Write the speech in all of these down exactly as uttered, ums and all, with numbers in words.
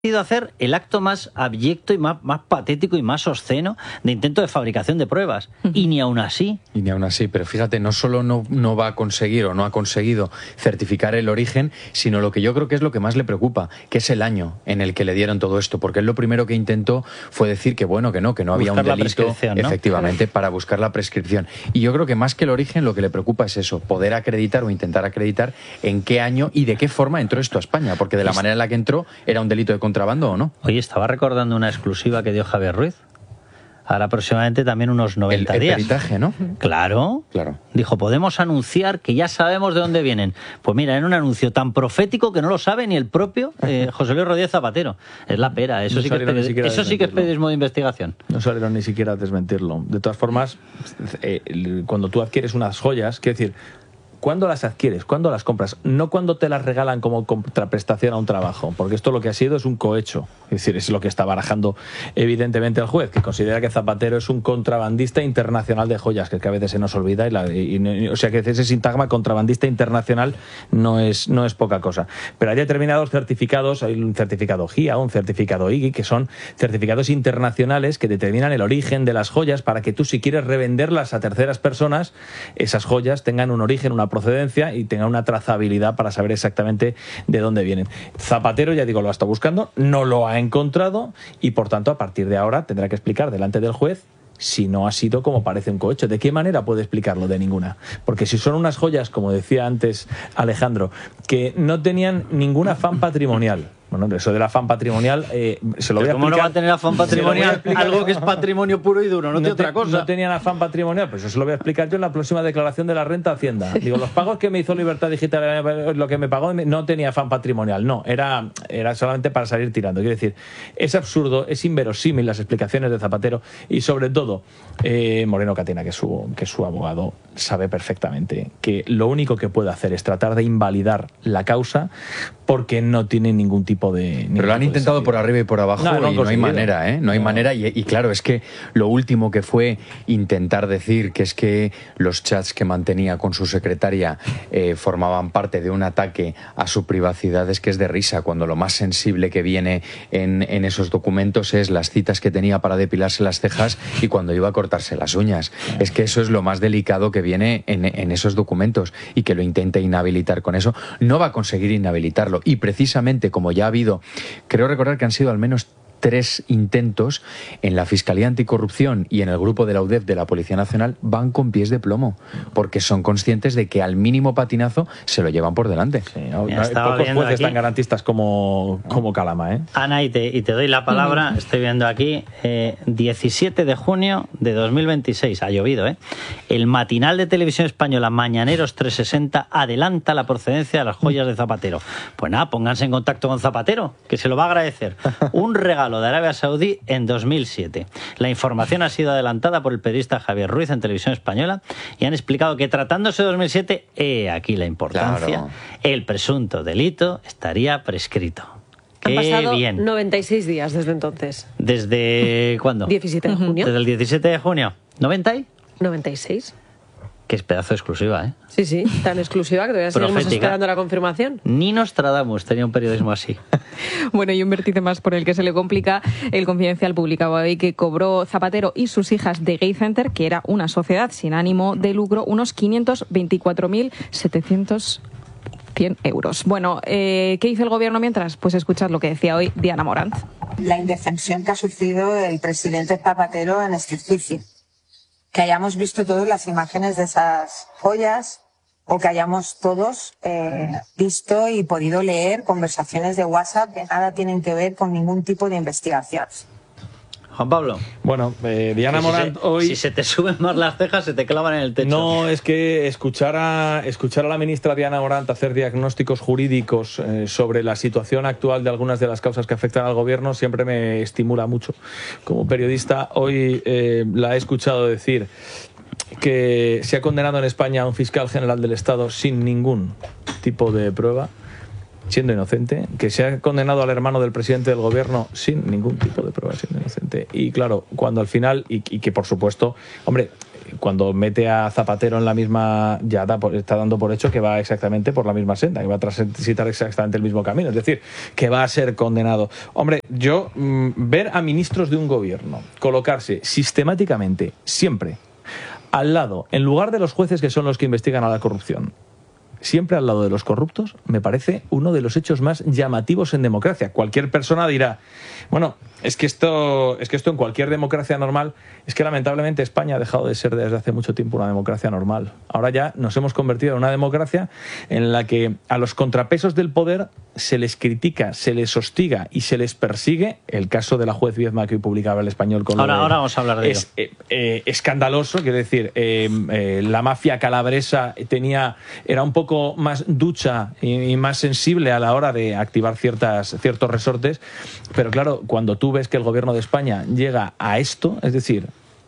ido a hacer el acto más abyecto y más, más patético y más obsceno de intento de fabricación de pruebas. Uh-huh. Y ni aún así. Y ni aún así, pero fíjate, no solo no, no va a conseguir o no ha conseguido certificar el origen, sino lo que yo creo que es lo que más le preocupa, que es el año en el que le dieron todo esto, porque él lo primero que intentó fue decir que bueno, que no, que no había buscar un delito, ¿no? efectivamente, para buscar la prescripción. Y yo creo que más que el origen, lo que le preocupa es eso, poder acreditar o intentar acreditar en qué año y de qué forma entró esto a España, porque de la manera en la que entró, ¿era un delito de contrabando o no? Oye, estaba recordando una exclusiva que dio Javier Ruiz. Ahora aproximadamente también unos noventa el, el días. El peritaje, ¿no? Claro. Claro. Dijo, podemos anunciar que ya sabemos de dónde vienen. Pues mira, en un anuncio tan profético que no lo sabe ni el propio eh, José Luis Rodríguez Zapatero. Es la pera. Eso, no sí, que es peri- eso sí que es periodismo de investigación. No salieron ni siquiera a desmentirlo. De todas formas, eh, cuando tú adquieres unas joyas, quiero decir, ¿cuándo las adquieres? ¿Cuándo las compras? No cuando te las regalan como contraprestación a un trabajo, porque esto lo que ha sido es un cohecho. Es decir, es lo que está barajando evidentemente el juez, que considera que Zapatero es un contrabandista internacional de joyas, que, es que a veces se nos olvida. Y la, y, y, o sea, que ese sintagma contrabandista internacional no es, no es poca cosa. Pero hay determinados certificados, hay un certificado G I A, un certificado I G I, que son certificados internacionales que determinan el origen de las joyas para que tú, si quieres revenderlas a terceras personas, esas joyas tengan un origen, una procedencia y tenga una trazabilidad para saber exactamente de dónde vienen. Zapatero, ya digo, lo ha estado buscando, no lo ha encontrado y por tanto a partir de ahora tendrá que explicar delante del juez si no ha sido como parece un cohecho. ¿De qué manera puede explicarlo? De ninguna. Porque si son unas joyas, como decía antes Alejandro, que no tenían ningún afán patrimonial. Bueno, eso del afán patrimonial eh, se lo voy a explicar. ¿Cómo no va a tener afán patrimonial? Algo que es patrimonio puro y duro, no, no tiene otra cosa. No tenían afán patrimonial, pues eso se lo voy a explicar yo en la próxima declaración de la renta Hacienda. Digo, los pagos que me hizo Libertad Digital, lo que me pagó, no tenía afán patrimonial, no, era, era solamente para salir tirando. Quiero decir, es absurdo, es inverosímil las explicaciones de Zapatero y sobre todo eh, Moreno Catena, que es, su, que es su abogado, sabe perfectamente que lo único que puede hacer es tratar de invalidar la causa porque no tiene ningún tipo de... Pero lo han intentado por arriba y por abajo no, no y no hay manera, ¿eh? No hay no. manera y, y claro, es que lo último que fue intentar decir que es que los chats que mantenía con su secretaria eh, formaban parte de un ataque a su privacidad es que es de risa, cuando lo más sensible que viene en, en esos documentos es las citas que tenía para depilarse las cejas y cuando iba a cortarse las uñas. Es que eso es lo más delicado que viene en, en esos documentos y que lo intente inhabilitar con eso. No va a conseguir inhabilitarlo y precisamente como ya ha habido, creo recordar que han sido al menos tres intentos en la Fiscalía Anticorrupción y en el grupo de la U D E F de la Policía Nacional, van con pies de plomo, porque son conscientes de que al mínimo patinazo se lo llevan por delante. Sí, no, no, pocos jueces tan garantistas como, como Calama, ¿eh? Ana, y te, y te doy la palabra, estoy viendo aquí, eh, diecisiete de junio de dos mil veintiséis, ha llovido, ¿eh? El matinal de Televisión Española Mañaneros trescientos sesenta adelanta la procedencia de las joyas de Zapatero. Pues nada, pónganse en contacto con Zapatero, que se lo va a agradecer. Un regalo de Arabia Saudí en dos mil siete. La información ha sido adelantada por el periodista Javier Ruiz en Televisión Española y han explicado que tratándose de dos mil siete, he aquí la importancia, claro, el presunto delito estaría prescrito. Han pasado bien. noventa y seis días desde entonces. ¿Desde cuándo? diecisiete de junio. ¿Desde el diecisiete de junio? ¿noventa y? noventa y seis. Que es pedazo de exclusiva, ¿eh? Sí, sí, tan exclusiva que todavía seguimos esperando la confirmación. Ni Nostradamus tenía un periodismo así. Bueno, y un vértice más por el que se le complica. El Confidencial publicaba hoy que cobró Zapatero y sus hijas de Gay Center, que era una sociedad sin ánimo de lucro, unos quinientos veinticuatro mil setecientos cien euros. Bueno, eh, ¿qué hizo el gobierno mientras? Pues escuchad lo que decía hoy Diana Morant. La indefensión que ha sufrido el presidente Zapatero en este juicio. Que hayamos visto todas las imágenes de esas joyas o que hayamos todos eh, visto y podido leer conversaciones de WhatsApp que nada tienen que ver con ningún tipo de investigación. Juan Pablo. Bueno, eh, Diana si Morant se, hoy... Si se te suben más las cejas, se te clavan en el techo. No, es que escuchar a, escuchar a la ministra Diana Morant hacer diagnósticos jurídicos eh, sobre la situación actual de algunas de las causas que afectan al gobierno siempre me estimula mucho. Como periodista, hoy eh, la he escuchado decir que se ha condenado en España a un fiscal general del Estado sin ningún tipo de prueba, siendo inocente, que se ha condenado al hermano del presidente del gobierno sin ningún tipo de prueba, siendo inocente. Y claro, cuando al final, y, y que por supuesto, hombre, cuando mete a Zapatero en la misma, ya da por, está dando por hecho que va exactamente por la misma senda, que va a transitar exactamente el mismo camino, es decir, que va a ser condenado. Hombre, yo mmm, ver a ministros de un gobierno colocarse sistemáticamente, siempre, al lado, en lugar de los jueces que son los que investigan a la corrupción, siempre al lado de los corruptos, me parece uno de los hechos más llamativos en democracia. Cualquier persona dirá, bueno, es que esto, es que esto en cualquier democracia normal, es que lamentablemente España ha dejado de ser desde hace mucho tiempo una democracia normal. Ahora ya nos hemos convertido en una democracia en la que a los contrapesos del poder se les critica, se les hostiga y se les persigue. El caso de la juez Viedma que hoy publicaba El Español con ahora, lo de, ahora vamos a hablar de es, ello. Eh, eh, escandaloso, quiero decir, eh, eh, la mafia calabresa tenía, era un poco más ducha y, y más sensible a la hora de activar ciertas, ciertos resortes, pero claro, cuando tú ves que el gobierno de España llega a esto, es decir,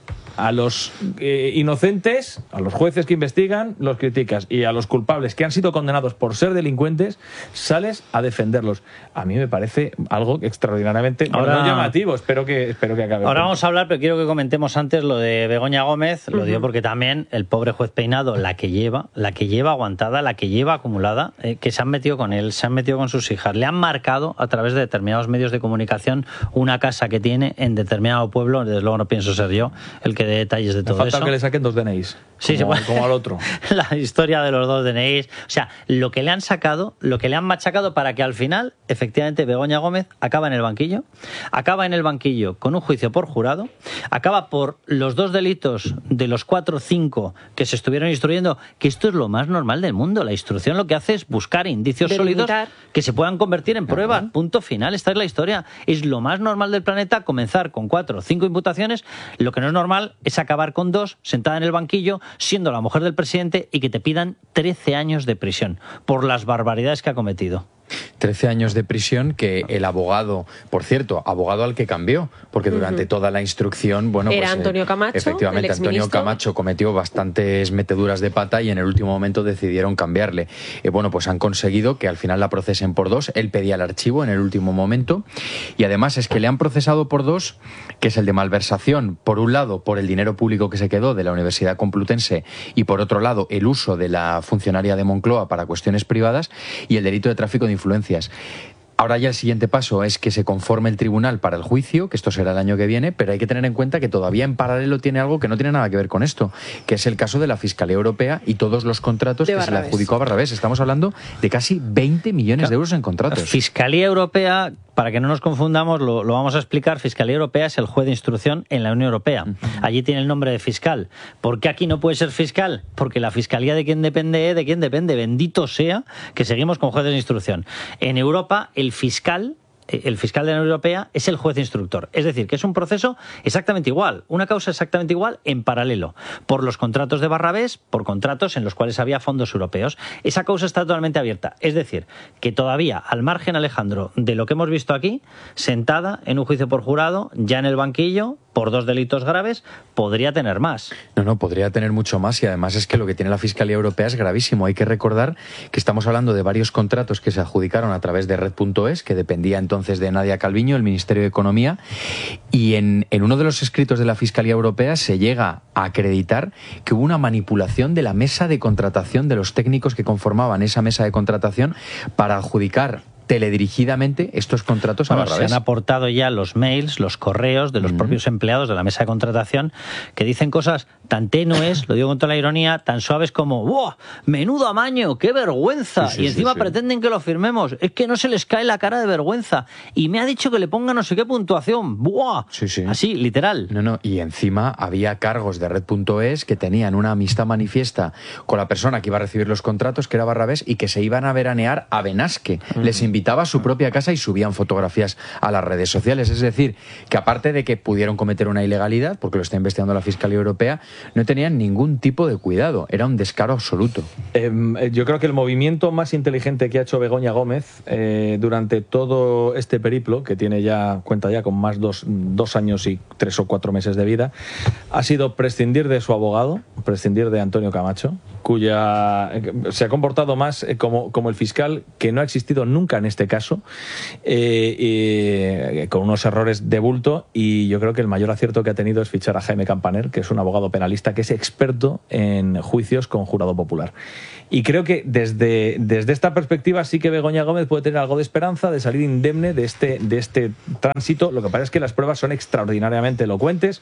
a los eh, inocentes, a los jueces que investigan, los criticas, y a los culpables que han sido condenados por ser delincuentes, sales a defenderlos. A mí me parece algo extraordinariamente ahora, no llamativo. Espero que, espero que acabe. Ahora vamos a hablar, pero quiero que comentemos antes lo de Begoña Gómez. Lo uh-huh. digo porque también el pobre juez Peinado, la que lleva, la que lleva aguantada, la que lleva acumulada, eh, que se han metido con él, se han metido con sus hijas, le han marcado a través de determinados medios de comunicación una casa que tiene en determinado pueblo. Desde luego no pienso ser yo el que de detalles de todo Me falta eso. Que le saquen dos D N Is, sí, como, se como al otro. La historia de los dos D N Is. O sea, lo que le han sacado, lo que le han machacado para que al final, efectivamente, Begoña Gómez acaba en el banquillo, acaba en el banquillo con un juicio por jurado, acaba por los dos delitos de los cuatro o cinco que se estuvieron instruyendo, que esto es lo más normal del mundo. La instrucción lo que hace es buscar indicios Delimitar. sólidos que se puedan convertir en pruebas. Punto final. Esta es la historia. Es lo más normal del planeta comenzar con cuatro o cinco imputaciones. Lo que no es normal es acabar con dos, sentada en el banquillo, siendo la mujer del presidente y que te pidan trece años de prisión por las barbaridades que ha cometido. trece años de prisión que el abogado, por cierto, abogado al que cambió, porque durante uh-huh. toda la instrucción, bueno, era pues Antonio Camacho, efectivamente el Antonio Camacho cometió bastantes meteduras de pata y en el último momento decidieron cambiarle. Eh, bueno, pues han conseguido que al final la procesen por dos. Él pedía el archivo en el último momento y además es que le han procesado por dos, que es el de malversación, por un lado por el dinero público que se quedó de la Universidad Complutense y por otro lado el uso de la funcionaria de Moncloa para cuestiones privadas, y el delito de tráfico de influencias. Ahora ya el siguiente paso es que se conforme el tribunal para el juicio, que esto será el año que viene, pero hay que tener en cuenta que todavía en paralelo tiene algo que no tiene nada que ver con esto, que es el caso de la Fiscalía Europea y todos los contratos que se le adjudicó a Barrabés. Estamos hablando de casi veinte millones de euros en contratos. Fiscalía Europea, para que no nos confundamos, lo, lo vamos a explicar. Fiscalía Europea es el juez de instrucción en la Unión Europea. Uh-huh. Allí tiene el nombre de fiscal. ¿Por qué aquí no puede ser fiscal? Porque la Fiscalía de quién depende, de quién depende. Bendito sea que seguimos con jueces de instrucción. En Europa, el fiscal... el fiscal de la Unión Europea es el juez instructor. Es decir, que es un proceso exactamente igual, una causa exactamente igual en paralelo, por los contratos de Barrabés, por contratos en los cuales había fondos europeos. Esa causa está totalmente abierta. Es decir, que todavía, al margen, Alejandro, de lo que hemos visto aquí, sentada en un juicio por jurado, ya en el banquillo, por dos delitos graves, podría tener más. No, no, podría tener mucho más, y además es que lo que tiene la Fiscalía Europea es gravísimo. Hay que recordar que estamos hablando de varios contratos que se adjudicaron a través de Red punto es, que dependía entonces de Nadia Calviño, el Ministerio de Economía, y en, en uno de los escritos de la Fiscalía Europea se llega a acreditar que hubo una manipulación de la mesa de contratación, de los técnicos que conformaban esa mesa de contratación, para adjudicar teledirigidamente estos contratos a bueno, Barrabés. Se han aportado ya los mails, los correos de los uh-huh. propios empleados de la mesa de contratación, que dicen cosas tan tenues, lo digo con toda la ironía, tan suaves como ¡buah! ¡Menudo amaño! ¡Qué vergüenza! Sí, sí, y encima sí, sí. pretenden que lo firmemos. Es que no se les cae la cara de vergüenza. Y me ha dicho que le ponga no sé qué puntuación. ¡Buah! Sí, sí. Así, literal. No, no. Y encima había cargos de Red punto es que tenían una amistad manifiesta con la persona que iba a recibir los contratos, que era Barrabés, y que se iban a veranear a Benasque. Uh-huh. Les invitaba a su propia casa y subían fotografías a las redes sociales. Es decir, que aparte de que pudieron cometer una ilegalidad, porque lo está investigando la Fiscalía Europea, no tenían ningún tipo de cuidado. Era un descaro absoluto. Eh, yo creo que el movimiento más inteligente que ha hecho Begoña Gómez eh, durante todo este periplo, que tiene ya, cuenta ya con más dos, dos años y tres o cuatro meses de vida, ha sido prescindir de su abogado, prescindir de Antonio Camacho, cuya se ha comportado más como, como el fiscal que no ha existido nunca en este caso, eh, eh, con unos errores de bulto, y yo creo que el mayor acierto que ha tenido es fichar a Jaime Campaner, que es un abogado penalista que es experto en juicios con jurado popular. Y creo que desde, desde esta perspectiva sí que Begoña Gómez puede tener algo de esperanza de salir indemne de este, de este tránsito. Lo que pasa es que las pruebas son extraordinariamente elocuentes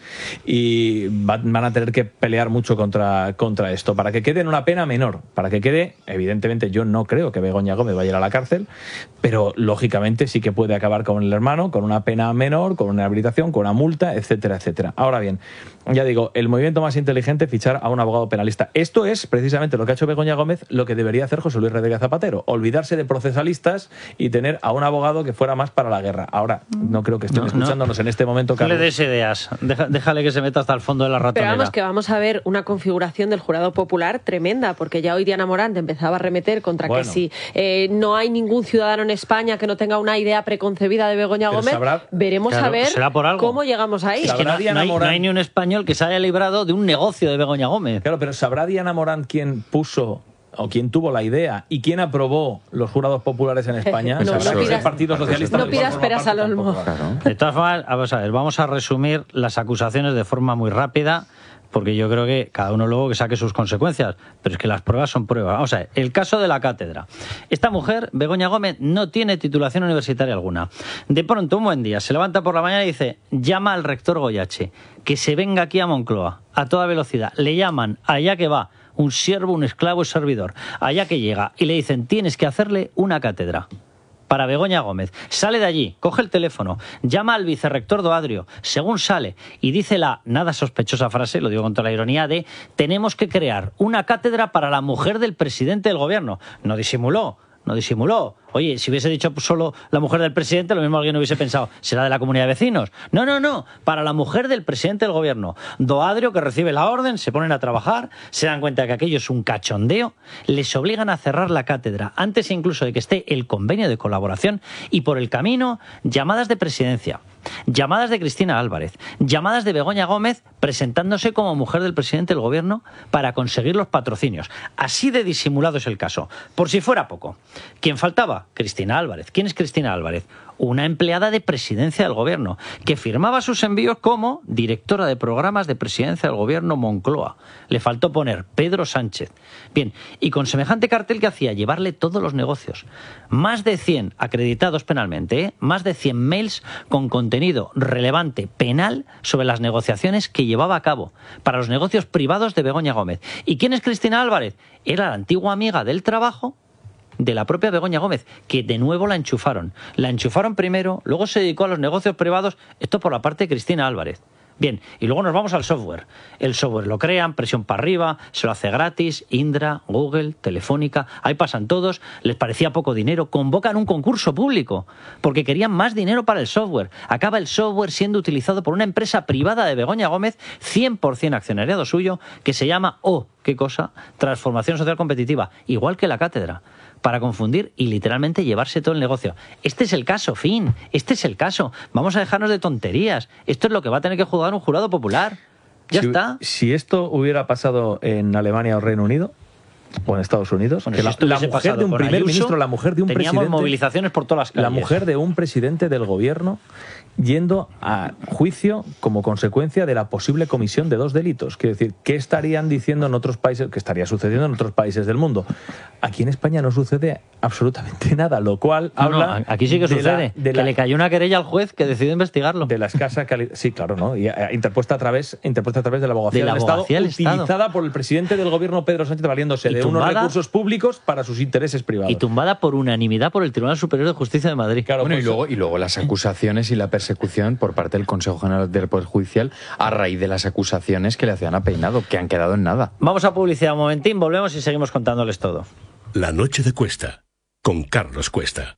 y van a tener que pelear mucho contra, contra esto, para que quede en una pena menor, para que quede, evidentemente yo no creo que Begoña Gómez vaya a ir a la cárcel, pero lógicamente sí que puede acabar con el hermano, con una pena menor, con una rehabilitación, con una multa, etcétera, etcétera. Ahora bien, ya digo, el movimiento más inteligente es fichar a un abogado penalista. Esto es precisamente lo que ha hecho Begoña Gómez, lo que debería hacer José Luis Rodríguez Zapatero, olvidarse de procesalistas y tener a un abogado que fuera más para la guerra. Ahora, no creo que estén no, escuchándonos no. en este momento, Carlos. No le des ideas, Deja, déjale que se meta hasta el fondo de la ratonera. Pero vamos, que vamos a ver una configuración del jurado popular tremenda, porque ya hoy Diana Morant empezaba a remeter contra bueno. que si eh, no hay ningún ciudadano en España que no tenga una idea preconcebida de Begoña Pero Gómez, sabrá, veremos claro, a ver cómo llegamos ahí. Es que no, no, hay, no hay ni un español que se haya librado de un negocio de Begoña Gómez. Claro, pero ¿sabrá Diana Morant quién puso o quién tuvo la idea y quién aprobó los jurados populares en España? No, no, no pidas, el Partido Socialista no pidas peras al olmo. Claro. De todas formas, vamos a ver, vamos a resumir las acusaciones de forma muy rápida, porque yo creo que cada uno luego que saque sus consecuencias, pero es que las pruebas son pruebas. Vamos a ver, el caso de la cátedra. Esta mujer, Begoña Gómez, no tiene titulación universitaria alguna. De pronto, un buen día, se levanta por la mañana y dice, llama al rector Goyache, que se venga aquí a Moncloa, a toda velocidad. Le llaman, allá que va, un siervo, un esclavo y servidor, allá que llega, y le dicen, tienes que hacerle una cátedra para Begoña Gómez. Sale de allí, coge el teléfono, llama al vicerrector Doadrio, según sale, y dice la nada sospechosa frase, lo digo con toda la ironía, de tenemos que crear una cátedra para la mujer del presidente del gobierno. No disimuló, no disimuló. Oye, si hubiese dicho solo la mujer del presidente, lo mismo alguien hubiese pensado, será de la comunidad de vecinos. No, no, no, para la mujer del presidente del gobierno. Doadrio, que recibe la orden, se ponen a trabajar, se dan cuenta que aquello es un cachondeo, les obligan a cerrar la cátedra, antes incluso de que esté el convenio de colaboración, y por el camino, llamadas de presidencia, llamadas de Cristina Álvarez, llamadas de Begoña Gómez presentándose como mujer del presidente del gobierno para conseguir los patrocinios. Así de disimulado es el caso. Por si fuera poco, ¿quién faltaba? Cristina Álvarez. ¿Quién es Cristina Álvarez? Una empleada de presidencia del gobierno, que firmaba sus envíos como directora de programas de presidencia del gobierno Moncloa. Le faltó poner Pedro Sánchez. Bien, y con semejante cartel que hacía, llevarle todos los negocios. Más de cien acreditados penalmente, ¿eh? Más de cien mails con contenido relevante penal sobre las negociaciones que llevaba a cabo para los negocios privados de Begoña Gómez. ¿Y quién es Cristina Álvarez? Era la antigua amiga del trabajo de la propia Begoña Gómez, que de nuevo la enchufaron. La enchufaron primero, luego se dedicó a los negocios privados, esto por la parte de Cristina Álvarez. Bien, y luego nos vamos al software. El software lo crean, presión para arriba, se lo hace gratis, Indra, Google, Telefónica, ahí pasan todos, les parecía poco dinero, convocan un concurso público, porque querían más dinero para el software. Acaba el software siendo utilizado por una empresa privada de Begoña Gómez, cien por ciento accionariado suyo, que se llama, oh, ¿qué cosa? Transformación Social Competitiva, igual que la cátedra, para confundir y literalmente llevarse todo el negocio. Este es el caso, fin. Este es el caso. Vamos a dejarnos de tonterías. Esto es lo que va a tener que juzgar un jurado popular. Ya si, está. Si esto hubiera pasado en Alemania o Reino Unido, o en Estados Unidos, bueno, que si la, la mujer de un primer Ayuso, ministro, la mujer de un teníamos presidente, movilizaciones por todas las calles. La mujer de un presidente del gobierno yendo a juicio como consecuencia de la posible comisión de dos delitos. Quiero decir, ¿qué estarían diciendo en otros países? ¿Qué estaría sucediendo en otros países del mundo? Aquí en España no sucede absolutamente nada, lo cual no, habla... No, aquí sí que sucede, la, que la, le cayó una querella al juez que decidió investigarlo. De la escasa calidad... Sí, claro, ¿no? Y, eh, interpuesta, a través, interpuesta a través de la abogacía, de la del, abogacía Estado, del Estado, utilizada por el presidente del gobierno, Pedro Sánchez, valiéndose y de tumbada, unos recursos públicos para sus intereses privados. Y tumbada por unanimidad por el Tribunal Superior de Justicia de Madrid. Claro, bueno, pues, y, luego, y luego las acusaciones y la persecución por parte del Consejo General del Poder Judicial a raíz de las acusaciones que le hacían a Peinado, que han quedado en nada. Vamos a publicidad un momentín, volvemos y seguimos contándoles todo. La noche de Cuesta, con Carlos Cuesta.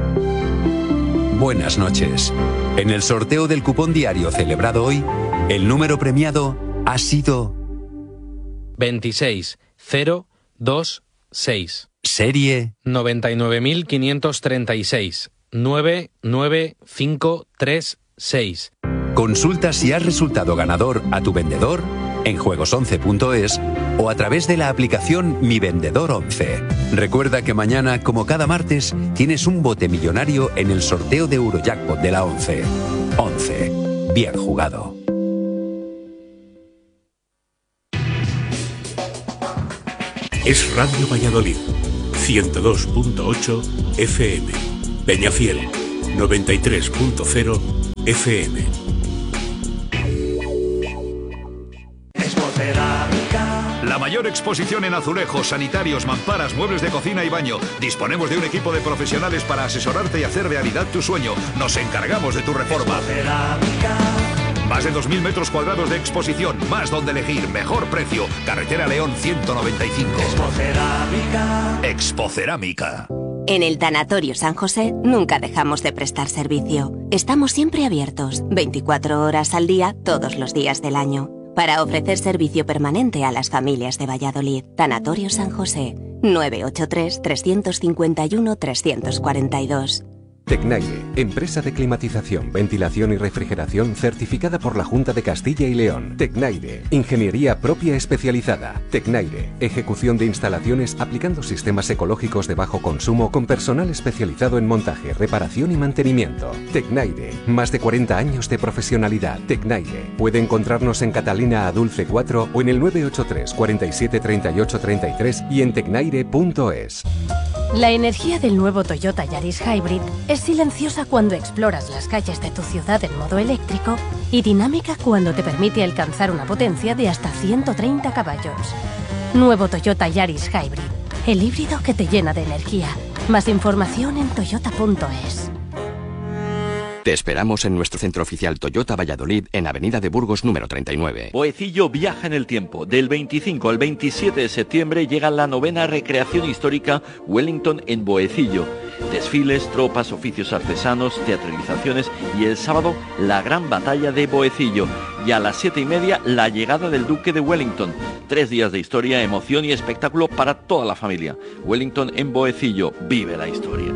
Buenas noches. En el sorteo del cupón diario celebrado hoy, el número premiado ha sido veintiséis cero dos seis. Serie noventa y nueve mil quinientos treinta y seis nueve nueve cinco tres seis. Consulta si has resultado ganador a tu vendedor en juegos once punto es o a través de la aplicación Mi Vendedor once. Recuerda que mañana, como cada martes, tienes un bote millonario en el sorteo de Eurojackpot de la once. once. Bien jugado. Es Radio Valladolid, ciento dos punto ocho F M. Peñafiel, noventa y tres punto cero F M. La mayor exposición en azulejos, sanitarios, mamparas, muebles de cocina y baño. Disponemos de un equipo de profesionales para asesorarte y hacer realidad tu sueño. Nos encargamos de tu reforma. Más de dos mil metros cuadrados de exposición, más donde elegir, mejor precio. Carretera León ciento noventa y cinco. Expocerámica. Expocerámica. En el Tanatorio San José nunca dejamos de prestar servicio. Estamos siempre abiertos, veinticuatro horas al día, todos los días del año, para ofrecer servicio permanente a las familias de Valladolid. Tanatorio San José, nueve ocho tres, tres cinco uno, tres cuatro dos. Tecnaire, empresa de climatización, ventilación y refrigeración certificada por la Junta de Castilla y León. Tecnaire, ingeniería propia especializada. Tecnaire, ejecución de instalaciones aplicando sistemas ecológicos de bajo consumo con personal especializado en montaje, reparación y mantenimiento. Tecnaire, más de cuarenta años de profesionalidad. Tecnaire, puede encontrarnos en Catalina Adulce cuatro o en el nueve ocho tres, cuarenta y siete, treinta y ocho, treinta y tres y en tecnaire punto es. La energía del nuevo Toyota Yaris Hybrid es silenciosa cuando exploras las calles de tu ciudad en modo eléctrico y dinámica cuando te permite alcanzar una potencia de hasta ciento treinta caballos. Nuevo Toyota Yaris Hybrid, el híbrido que te llena de energía. Más información en toyota punto es. Te esperamos en nuestro centro oficial Toyota Valladolid en Avenida de Burgos número treinta y nueve. Boecillo viaja en el tiempo. Del veinticinco al veintisiete de septiembre llega la novena recreación histórica Wellington en Boecillo. Desfiles, tropas, oficios artesanos, teatralizaciones y el sábado la gran batalla de Boecillo. Y a las siete y media la llegada del Duque de Wellington. Tres días de historia, emoción y espectáculo para toda la familia. Wellington en Boecillo. Vive la historia.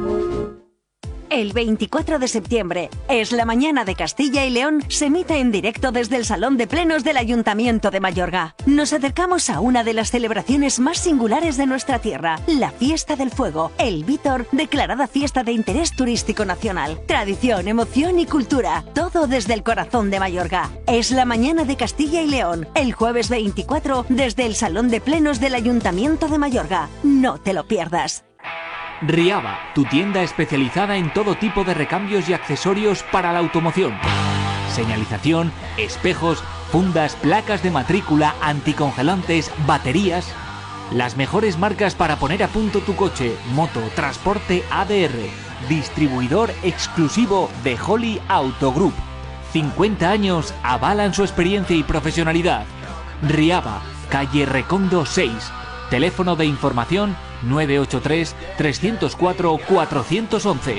El veinticuatro de septiembre es la mañana de Castilla y León, se emite en directo desde el Salón de Plenos del Ayuntamiento de Mayorga. Nos acercamos a una de las celebraciones más singulares de nuestra tierra, la Fiesta del Fuego, el Vítor, declarada fiesta de interés turístico nacional. Tradición, emoción y cultura, todo desde el corazón de Mayorga. Es la mañana de Castilla y León, el jueves veinticuatro desde el Salón de Plenos del Ayuntamiento de Mayorga. No te lo pierdas. Riaba, tu tienda especializada en todo tipo de recambios y accesorios para la automoción. Señalización, espejos, fundas, placas de matrícula, anticongelantes, baterías. Las mejores marcas para poner a punto tu coche, moto, transporte A D R. Distribuidor exclusivo de Holly Auto Group. cincuenta años avalan su experiencia y profesionalidad. Riaba, calle Recondo seis. Teléfono de información nueve ocho tres, tres cero cuatro, cuatro uno uno.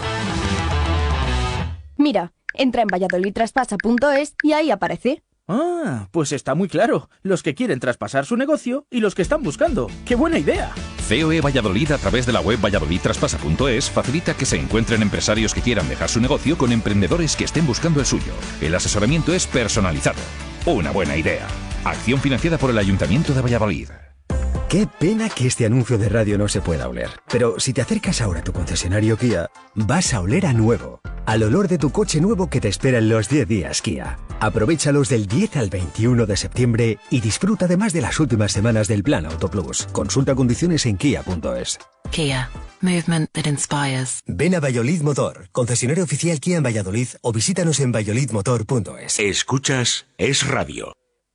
Mira, entra en valladolid traspasa punto es y ahí aparece. Ah, pues está muy claro. Los que quieren traspasar su negocio y los que están buscando. ¡Qué buena idea! C O E Valladolid, a través de la web valladolid traspasa punto es, facilita que se encuentren empresarios que quieran dejar su negocio con emprendedores que estén buscando el suyo. El asesoramiento es personalizado. Una buena idea. Acción financiada por el Ayuntamiento de Valladolid. Qué pena que este anuncio de radio no se pueda oler. Pero si te acercas ahora a tu concesionario Kia, vas a oler a nuevo. Al olor de tu coche nuevo que te espera en los diez días Kia. Aprovéchalos del diez al veintiuno de septiembre y disfruta además de las últimas semanas del Plan Auto Plus. Consulta condiciones en kia punto es. Kia. Movement that inspires. Ven a Valladolid Motor, concesionario oficial Kia en Valladolid o visítanos en valladolid motor punto es. Escuchas Es Radio.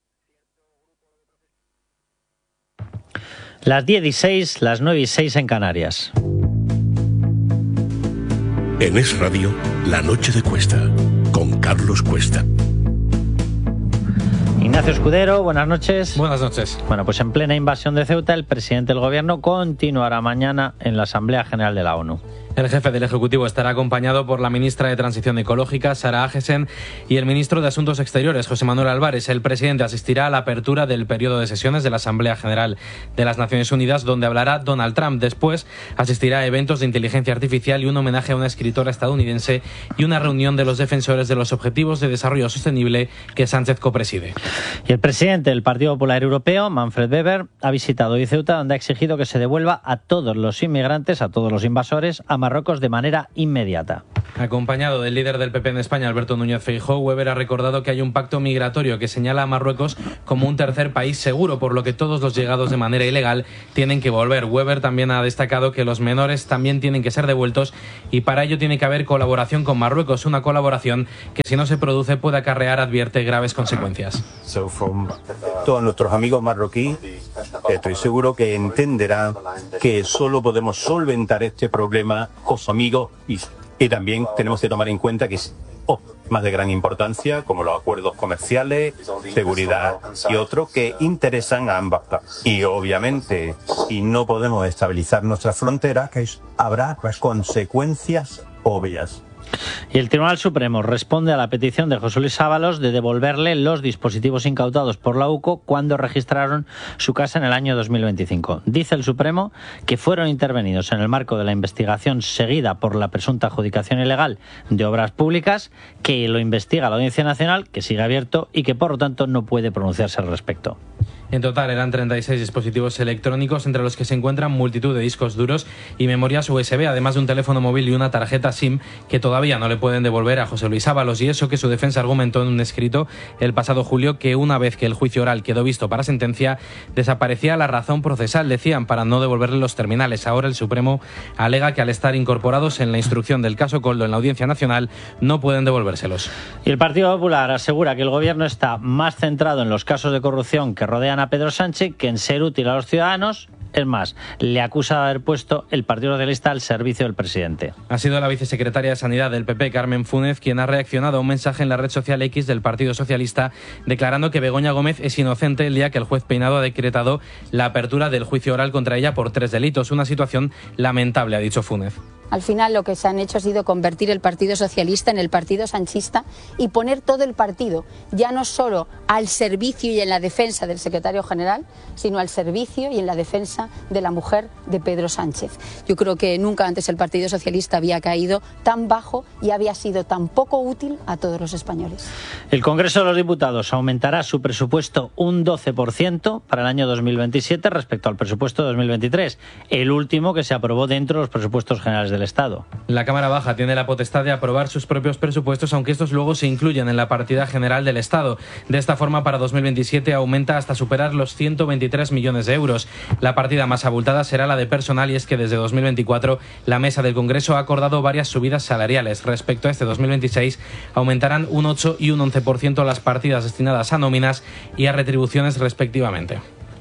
Las diez y seis, las nueve y seis en Canarias. En Es Radio, La Noche de Cuesta, con Carlos Cuesta. Ignacio Escudero, buenas noches. Buenas noches. Bueno, pues en plena invasión de Ceuta, el presidente del Gobierno continuará mañana en la Asamblea General de la ONU. El jefe del Ejecutivo estará acompañado por la ministra de Transición Ecológica, Sara Agesen, y el ministro de Asuntos Exteriores, José Manuel Álvarez. El presidente asistirá a la apertura del periodo de sesiones de la Asamblea General de las Naciones Unidas, donde hablará Donald Trump. Después asistirá a eventos de inteligencia artificial y un homenaje a una escritora estadounidense y una reunión de los defensores de los Objetivos de Desarrollo Sostenible que Sánchez copreside. Y el presidente del Partido Popular Europeo, Manfred Weber, ha visitado hoy Ceuta, donde ha exigido que se devuelva a todos los inmigrantes, a todos los invasores, a Marruecos de manera inmediata. Acompañado del líder del P P en España, Alberto Núñez Feijóo, Weber ha recordado que hay un pacto migratorio que señala a Marruecos como un tercer país seguro, por lo que todos los llegados de manera ilegal tienen que volver. Weber también ha destacado que los menores también tienen que ser devueltos y para ello tiene que haber colaboración con Marruecos, una colaboración que si no se produce puede acarrear, advierte, graves consecuencias. So from todos nuestros amigos marroquíes, estoy seguro que entenderán que solo podemos solventar este problema con sus amigos y, y también tenemos que tomar en cuenta que es oh, más de gran importancia, como los acuerdos comerciales, seguridad y otros que interesan a ambas partes. Y obviamente, si no podemos estabilizar nuestras fronteras, habrá consecuencias obvias. Y el Tribunal Supremo responde a la petición de José Luis Ábalos de devolverle los dispositivos incautados por la U C O cuando registraron su casa en el año dos mil veinticinco. Dice el Supremo que fueron intervenidos en el marco de la investigación seguida por la presunta adjudicación ilegal de obras públicas, que lo investiga la Audiencia Nacional, que sigue abierto y que por lo tanto no puede pronunciarse al respecto. En total eran treinta y seis dispositivos electrónicos, entre los que se encuentran multitud de discos duros y memorias U S B, además de un teléfono móvil y una tarjeta SIM que todavía no le pueden devolver a José Luis Ábalos. Y eso que su defensa argumentó en un escrito el pasado julio que una vez que el juicio oral quedó visto para sentencia, desaparecía la razón procesal, decían, para no devolverle los terminales. Ahora el Supremo alega que al estar incorporados en la instrucción del caso Koldo en la Audiencia Nacional no pueden devolvérselos. Y el Partido Popular asegura que el gobierno está más centrado en los casos de corrupción que rodean a Pedro Sánchez que en ser útil a los ciudadanos. Es más, le acusa de haber puesto el Partido Socialista al servicio del presidente. Ha sido la vicesecretaria de Sanidad del P P, Carmen Fúnez, quien ha reaccionado a un mensaje en la red social X del Partido Socialista declarando que Begoña Gómez es inocente el día que el juez Peinado ha decretado la apertura del juicio oral contra ella por tres delitos. Una situación lamentable, ha dicho Fúnez. Al final lo que se han hecho ha sido convertir el Partido Socialista en el Partido Sanchista y poner todo el partido, ya no solo al servicio y en la defensa del secretario general, sino al servicio y en la defensa de la mujer de Pedro Sánchez. Yo creo que nunca antes el Partido Socialista había caído tan bajo y había sido tan poco útil a todos los españoles. El Congreso de los Diputados aumentará su presupuesto un doce por ciento para el año dos mil veintisiete respecto al presupuesto de dos mil veintitrés, el último que se aprobó dentro de los presupuestos generales del Estado. La Cámara Baja tiene la potestad de aprobar sus propios presupuestos, aunque estos luego se incluyen en la partida general del Estado. De esta forma, para dos mil veintisiete aumenta hasta superar los ciento veintitrés millones de euros. La partida más abultada será la de personal, y es que desde dos mil veinticuatro la Mesa del Congreso ha acordado varias subidas salariales. Respecto a este dos mil veintiséis, aumentarán un ocho y un once por ciento las partidas destinadas a nóminas y a retribuciones respectivamente.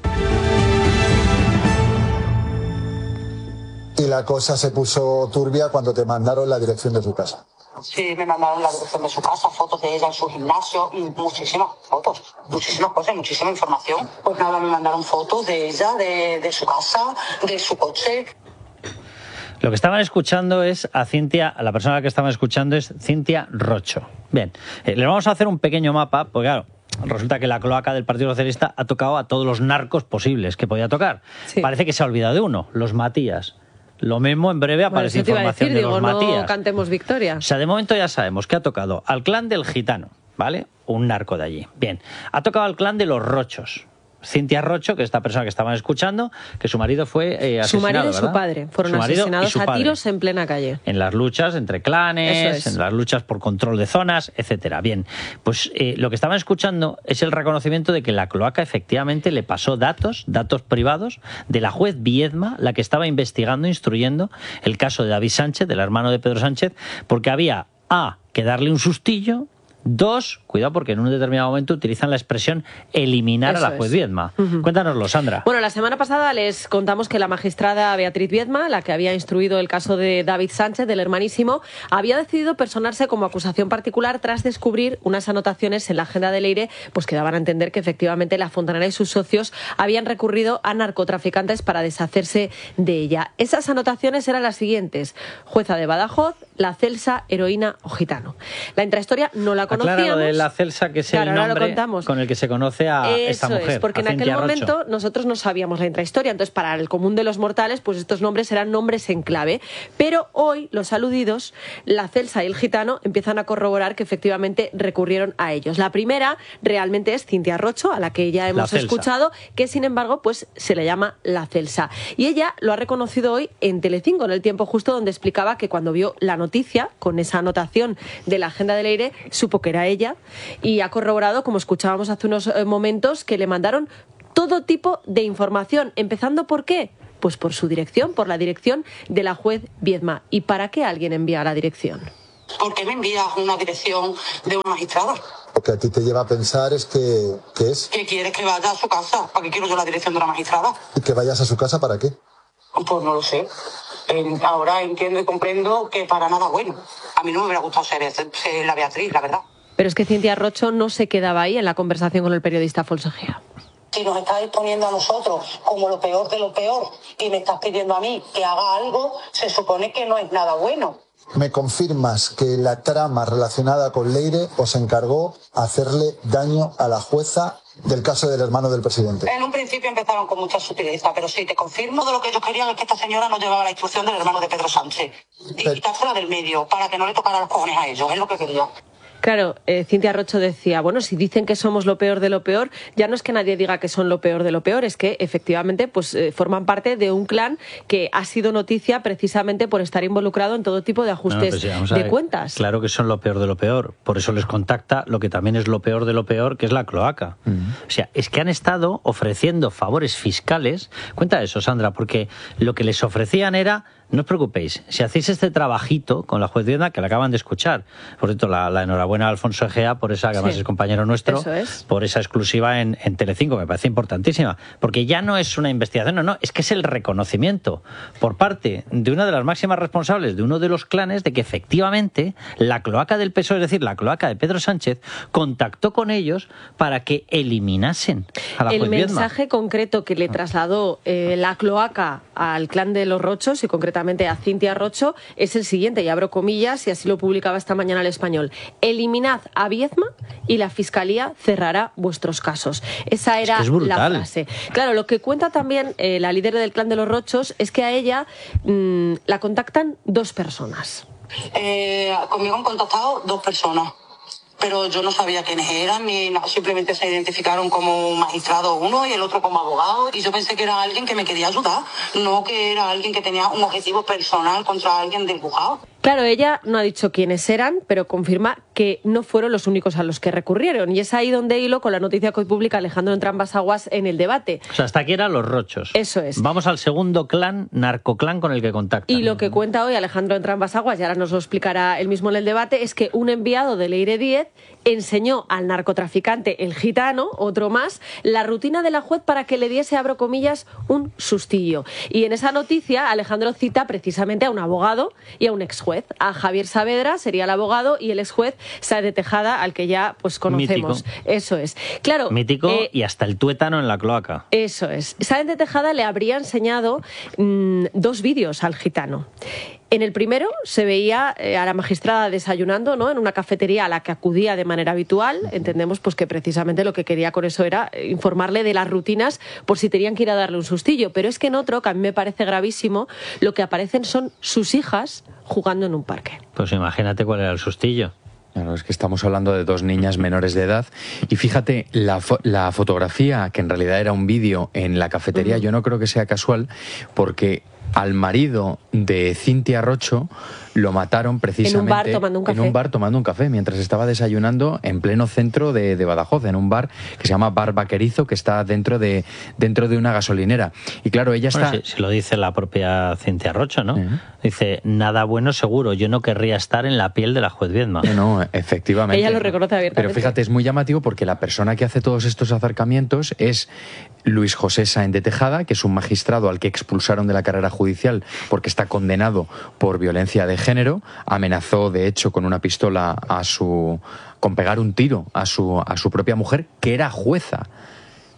Y la cosa se puso turbia cuando te mandaron la dirección de tu casa. Sí, me mandaron la dirección de su casa, fotos de ella en su gimnasio y muchísimas fotos, muchísimas cosas, muchísima información. Pues nada, me mandaron fotos de ella, de, de su casa, de su coche. Lo que estaban escuchando es a Cintia, la persona que estaban escuchando es Cintia Rocho. Bien, eh, les vamos a hacer un pequeño mapa, porque claro, resulta que la cloaca del Partido Socialista ha tocado a todos los narcos posibles que podía tocar. Sí. Parece que se ha olvidado de uno, los Matías. Lo mismo en breve aparece bueno, información decir, de los digo, Matías. No cantemos victoria. O sea, de momento ya sabemos que ha tocado al clan del Gitano, ¿vale? Un narco de allí. Bien, ha tocado al clan de los Rochos. Cintia Rocho, que es esta persona que estaban escuchando, que su marido fue eh, asesinado, Su marido y ¿verdad? su padre fueron asesinados a tiros en plena calle. En las luchas entre clanes, es. en las luchas por control de zonas, etcétera. Bien, pues eh, lo que estaban escuchando es el reconocimiento de que la cloaca efectivamente le pasó datos, datos privados, de la juez Viedma, la que estaba investigando, instruyendo el caso de David Sánchez, del hermano de Pedro Sánchez, porque había, A, que darle un sustillo. Dos, cuidado porque en un determinado momento utilizan la expresión eliminar Eso a la juez es. Viedma. Uh-huh. Cuéntanoslo, Sandra. Bueno, la semana pasada les contamos que la magistrada Beatriz Viedma, la que había instruido el caso de David Sánchez, del hermanísimo, había decidido personarse como acusación particular tras descubrir unas anotaciones en la agenda de Leire pues que daban a entender que efectivamente la Fontanera y sus socios habían recurrido a narcotraficantes para deshacerse de ella. Esas anotaciones eran las siguientes: jueza de Badajoz, la Celsa, heroína o gitano. La intrahistoria no la conocíamos. Aclara lo de la Celsa, que es claro, el nombre con el que se conoce a Eso esta mujer. Es, porque en aquel momento Rocho. nosotros no sabíamos la intrahistoria, entonces para el común de los mortales, pues estos nombres eran nombres en clave. Pero hoy los aludidos, la Celsa y el gitano, empiezan a corroborar que efectivamente recurrieron a ellos. La primera realmente es Cintia Rocho, a la que ya hemos escuchado, que sin embargo pues se le llama la Celsa. Y ella lo ha reconocido hoy en Telecinco, en El Tiempo Justo, donde explicaba que cuando vio la noticia, con esa anotación de la agenda de Leire, supo que era ella, y ha corroborado, como escuchábamos hace unos momentos, que le mandaron todo tipo de información, empezando ¿por qué? Pues por su dirección, por la dirección de la juez Viedma. ¿Y para qué alguien envía la dirección? ¿Por qué me envías una dirección de una magistrada? Lo que a ti te lleva a pensar es que... ¿qué es? ¿Que quieres que vaya a su casa? ¿Para qué quiero yo la dirección de una magistrada? ¿Y que vayas a su casa para qué? Pues no lo sé. Eh, ahora entiendo y comprendo que para nada bueno. A mí no me hubiera gustado ser, ser la Beatriz, la verdad. Pero es que Cintia Rocho no se quedaba ahí en la conversación con el periodista Folsegea. Si nos estáis poniendo a nosotros como lo peor de lo peor y me estás pidiendo a mí que haga algo, se supone que no es nada bueno. ¿Me confirmas que la trama relacionada con Leire os encargó hacerle daño a la jueza del caso del hermano del presidente? En un principio empezaron con mucha sutileza, pero sí, te confirmo de lo que ellos querían es que esta señora no llevaba la instrucción del hermano de Pedro Sánchez. Y pero... quitársela del medio para que no le tocara los cojones a ellos, es lo que quería. Claro, eh, Cintia Rocho decía, bueno, si dicen que somos lo peor de lo peor, ya no es que nadie diga que son lo peor de lo peor, es que efectivamente pues eh, forman parte de un clan que ha sido noticia precisamente por estar involucrado en todo tipo de ajustes no, pues sí, de cuentas. Claro que son lo peor de lo peor, por eso les contacta lo que también es lo peor de lo peor, que es la cloaca. Uh-huh. O sea, es que han estado ofreciendo favores fiscales. Cuenta eso, Sandra, porque lo que les ofrecían era... No os preocupéis, si hacéis este trabajito con la juez Viedma, que la acaban de escuchar, por cierto, la, la enhorabuena a Alfonso Egea por esa, que además sí, es compañero nuestro, es. por esa exclusiva en, en Telecinco, me parece importantísima, porque ya no es una investigación, no, no, es que es el reconocimiento por parte de una de las máximas responsables de uno de los clanes de que efectivamente la cloaca del P S O E, es decir, la cloaca de Pedro Sánchez, contactó con ellos para que eliminasen a la el juez Viedma. El mensaje concreto que le trasladó eh, la cloaca al clan de los Rochos y concretamente a Cintia Rocho es el siguiente, y abro comillas, y así lo publicaba esta mañana El Español: eliminad a Viedma y la Fiscalía cerrará vuestros casos. Esa era es que es la frase. Claro, lo que cuenta también eh, la líder del clan de los Rochos es que a ella mmm, la contactan dos personas. Eh, conmigo han contactado dos personas, pero yo no sabía quiénes eran, ni nada, simplemente se identificaron como magistrado uno y el otro como abogado, y yo pensé que era alguien que me quería ayudar, no que era alguien que tenía un objetivo personal contra alguien del juzgado. Claro, ella no ha dicho quiénes eran, pero confirma que no fueron los únicos a los que recurrieron. Y es ahí donde hilo con la noticia que hoy publica Alejandro Entrambas Aguas en El Debate. O sea, hasta aquí eran los Rochos. Eso es. Vamos al segundo clan, narcoclan, con el que contactan. Y lo que cuenta hoy Alejandro Entrambas Aguas, y ahora nos lo explicará él mismo en El Debate, es que un enviado de Leire Díez enseñó al narcotraficante El Gitano, otro más, la rutina de la juez para que le diese, abro comillas, un sustillo. Y en esa noticia Alejandro cita precisamente a un abogado y a un exjuez. A Javier Saavedra sería el abogado y el exjuez Sáenz de Tejada, al que ya pues conocemos. Mítico. Eso es. Claro. Mítico eh, y hasta el tuétano en la cloaca. Eso es. Sáenz de Tejada le habría enseñado mmm, dos vídeos al gitano. En el primero se veía eh, a la magistrada desayunando, ¿no?, en una cafetería a la que acudía de manera habitual. Entendemos pues que precisamente lo que quería con eso era informarle de las rutinas por si tenían que ir a darle un sustillo. Pero es que en otro, que a mí me parece gravísimo, lo que aparecen son sus hijas jugando en un parque. Pues imagínate cuál era el sustillo. Claro, es que estamos hablando de dos niñas menores de edad y fíjate, la, fo la fotografía, que en realidad era un vídeo en la cafetería, uh-huh. yo no creo que sea casual, porque al marido de Cintia Rocho lo mataron precisamente en un bar tomando un café, en un bar tomando un café mientras estaba desayunando en pleno centro de, de Badajoz, en un bar que se llama Bar Vaquerizo, que está dentro de dentro de una gasolinera. Y claro, ella está... Bueno, si, si lo dice la propia Cintia Rocho, ¿no? Uh-huh. Dice, nada bueno seguro, yo no querría estar en la piel de la juez Viedma. No, no, efectivamente. Ella lo reconoce abiertamente. Pero fíjate, es muy llamativo porque la persona que hace todos estos acercamientos es Luis José Sáenz de Tejada, que es un magistrado al que expulsaron de la carrera judicial porque está condenado por violencia de género. Amenazó, de hecho, con una pistola a su... con pegar un tiro a su, a su propia mujer, que era jueza.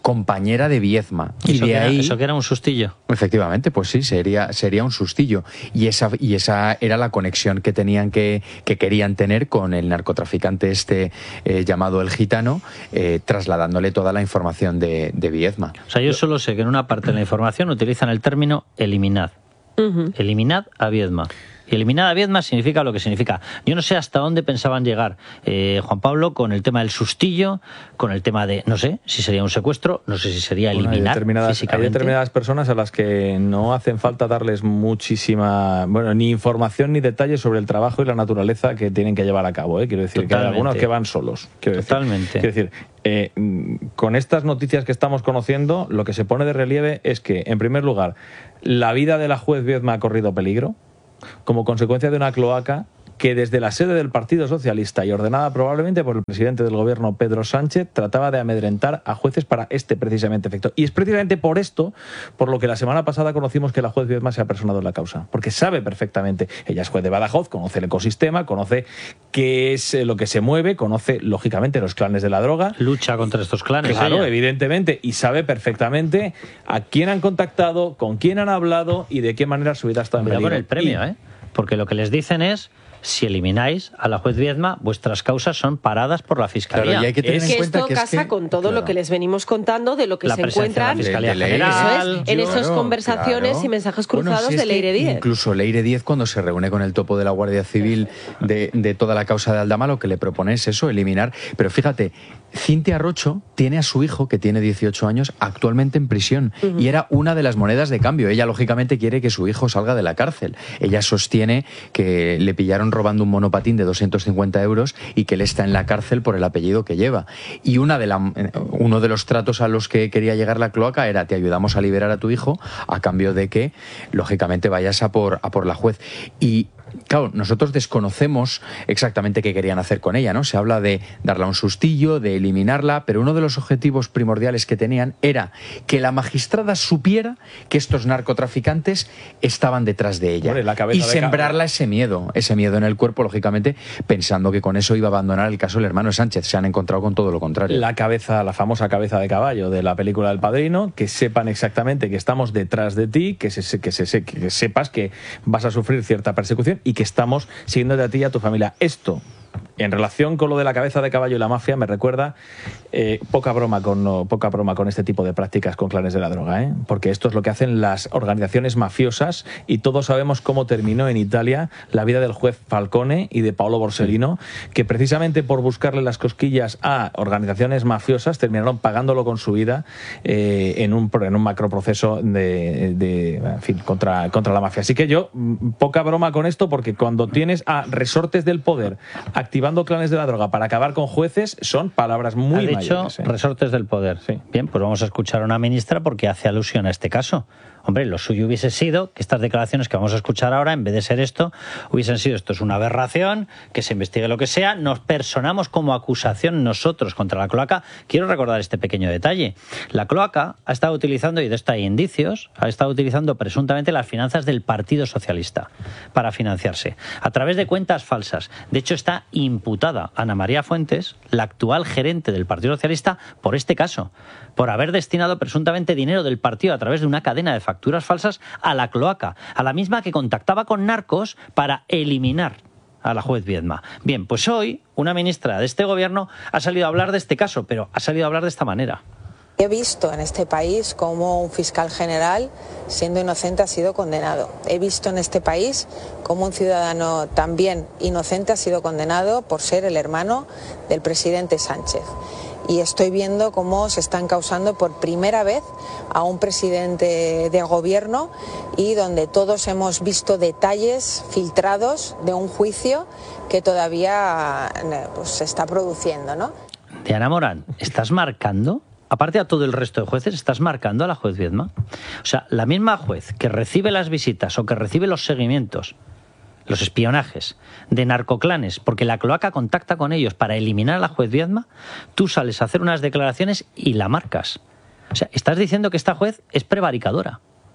compañera de Viedma. Y ¿Eso, de que ahí, era, ¿Eso que era un sustillo? Efectivamente, pues sí, sería, sería un sustillo. Y esa, y esa era la conexión que tenían que, que querían tener con el narcotraficante este eh, llamado El Gitano, eh, trasladándole toda la información de, de Viedma. O sea, yo solo sé que en una parte de la información utilizan el término eliminad. Uh-huh. Eliminad a Viedma. Y eliminada a Viedma significa lo que significa. Yo no sé hasta dónde pensaban llegar, eh, Juan Pablo, con el tema del sustillo, con el tema de, no sé, si sería un secuestro, no sé si sería eliminar bueno, hay determinadas, físicamente. Hay determinadas personas a las que no hacen falta darles muchísima, bueno, ni información ni detalles sobre el trabajo y la naturaleza que tienen que llevar a cabo. ¿eh? Quiero decir Totalmente. que hay algunos que van solos. Quiero Totalmente. Decir, quiero decir, eh, con estas noticias que estamos conociendo, lo que se pone de relieve es que, en primer lugar, la vida de la juez Viedma ha corrido peligro como consecuencia de una cloaca que desde la sede del Partido Socialista y ordenada probablemente por el presidente del gobierno, Pedro Sánchez, trataba de amedrentar a jueces para este precisamente efecto. Y es precisamente por esto por lo que la semana pasada conocimos que la juez Viedma se ha personado en la causa, porque sabe perfectamente, ella es juez de Badajoz, conoce el ecosistema, conoce qué es lo que se mueve, conoce lógicamente los clanes de la droga. Lucha contra estos clanes. Claro, ella. evidentemente, y sabe perfectamente a quién han contactado, con quién han hablado y de qué manera su vida está en peligro. Con el premio, y... ¿eh? Porque lo que les dicen es: si elimináis a la juez Viedma, vuestras causas son paradas por la Fiscalía. Claro, y hay que tener es en cuenta esto que casa es que, con todo claro. lo que les venimos contando de lo que la se encuentran de la Fiscalía de, de General, es, en esas claro, conversaciones claro. y mensajes cruzados bueno, si de Leire Díez. Incluso Leire Díez, cuando se reúne con el topo de la Guardia Civil de, de toda la causa de Aldama, lo que le propone es eso, eliminar. Pero fíjate, Cintia Rocho tiene a su hijo, que tiene dieciocho años, actualmente en prisión. Uh-huh. Y era una de las monedas de cambio. Ella, lógicamente, quiere que su hijo salga de la cárcel. Ella sostiene que le pillaron robando un monopatín de doscientos cincuenta euros y que él está en la cárcel por el apellido que lleva. Y una de la, uno de los tratos a los que quería llegar la cloaca era: te ayudamos a liberar a tu hijo a cambio de que, lógicamente, vayas a por, a por la juez. Y claro, nosotros desconocemos exactamente qué querían hacer con ella, ¿no? Se habla de darle un sustillo, de eliminarla, pero uno de los objetivos primordiales que tenían era que la magistrada supiera que estos narcotraficantes estaban detrás de ella. Bueno, la cabeza y de sembrarla ese miedo, ese miedo en el cuerpo, lógicamente, pensando que con eso iba a abandonar el caso del hermano Sánchez. Se han encontrado con todo lo contrario. La cabeza, la famosa cabeza de caballo de la película del Padrino, que sepan exactamente que estamos detrás de ti, que, se, que, se, que sepas que vas a sufrir cierta persecución y que estamos siguiéndote a ti y a tu familia. Esto, en relación con lo de la cabeza de caballo y la mafia, me recuerda eh, poca broma con no, poca broma con este tipo de prácticas con clanes de la droga, ¿eh? Porque esto es lo que hacen las organizaciones mafiosas y todos sabemos cómo terminó en Italia la vida del juez Falcone y de Paolo Borsellino, que precisamente por buscarle las cosquillas a organizaciones mafiosas terminaron pagándolo con su vida eh, en un en un macroproceso de, de en fin, contra, contra la mafia. Así que yo, poca broma con esto, porque cuando tienes a resortes del poder activando clanes de la droga para acabar con jueces, son palabras muy mayores. Ha dicho ¿eh? resortes del poder. Sí. Bien, pues vamos a escuchar a una ministra porque hace alusión a este caso. Hombre, lo suyo hubiese sido que estas declaraciones que vamos a escuchar ahora, en vez de ser esto, hubiesen sido: esto es una aberración, que se investigue lo que sea, nos personamos como acusación nosotros contra la cloaca. Quiero recordar este pequeño detalle. La cloaca ha estado utilizando, y de esto hay indicios, ha estado utilizando presuntamente las finanzas del Partido Socialista para financiarse, a través de cuentas falsas. De hecho, está imputada Ana María Fuentes, la actual gerente del Partido Socialista, por este caso, por haber destinado presuntamente dinero del partido a través de una cadena de facturas falsas a la cloaca, a la misma que contactaba con narcos para eliminar a la juez Viedma. Bien, pues hoy una ministra de este gobierno ha salido a hablar de este caso, pero ha salido a hablar de esta manera. He visto en este país cómo un fiscal general, siendo inocente, ha sido condenado. He visto en este país cómo un ciudadano también inocente ha sido condenado por ser el hermano del presidente Sánchez. Y estoy viendo cómo se están causando por primera vez a un presidente de gobierno y donde todos hemos visto detalles filtrados de un juicio que todavía pues, se está produciendo, ¿no? Diana Morán, ¿estás marcando? Aparte a todo el resto de jueces, ¿estás marcando a la juez Viedma? O sea, la misma juez que recibe las visitas o que recibe los seguimientos, los espionajes de narcoclanes, porque la cloaca contacta con ellos para eliminar a la juez Viedma, tú sales a hacer unas declaraciones y la marcas. O sea, estás diciendo que esta juez es prevaricadora.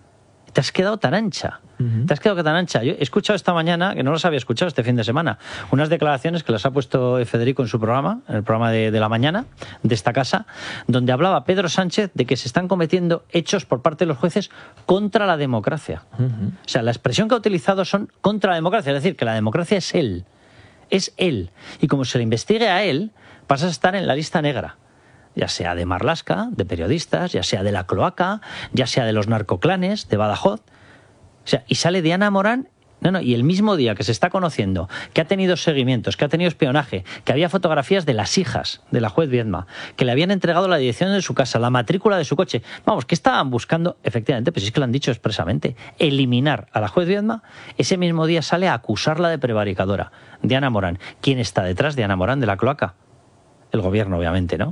Te has quedado tan ancha. Uh-huh. Te has quedado tan ancha. Yo he escuchado esta mañana, que no las había escuchado este fin de semana, unas declaraciones que las ha puesto Federico en su programa, en el programa de, de la mañana, de esta casa, donde hablaba Pedro Sánchez de que se están cometiendo hechos por parte de los jueces contra la democracia. Uh-huh. O sea, la expresión que ha utilizado son contra la democracia, es decir, que la democracia es él. Es él. Y como se le investigue a él, pasas a estar en la lista negra. Ya sea de Marlaska, de periodistas, ya sea de la cloaca, ya sea de los narcoclanes, de Badajoz. O sea, y sale Diana Morán, no, no, y el mismo día que se está conociendo que ha tenido seguimientos, que ha tenido espionaje, que había fotografías de las hijas de la juez Viedma, que le habían entregado la dirección de su casa, la matrícula de su coche. Vamos, que estaban buscando, efectivamente, pues es que lo han dicho expresamente, eliminar a la juez Viedma. Ese mismo día sale a acusarla de prevaricadora. Diana Morán. ¿Quién está detrás de Diana Morán de la cloaca? El gobierno, obviamente, ¿no?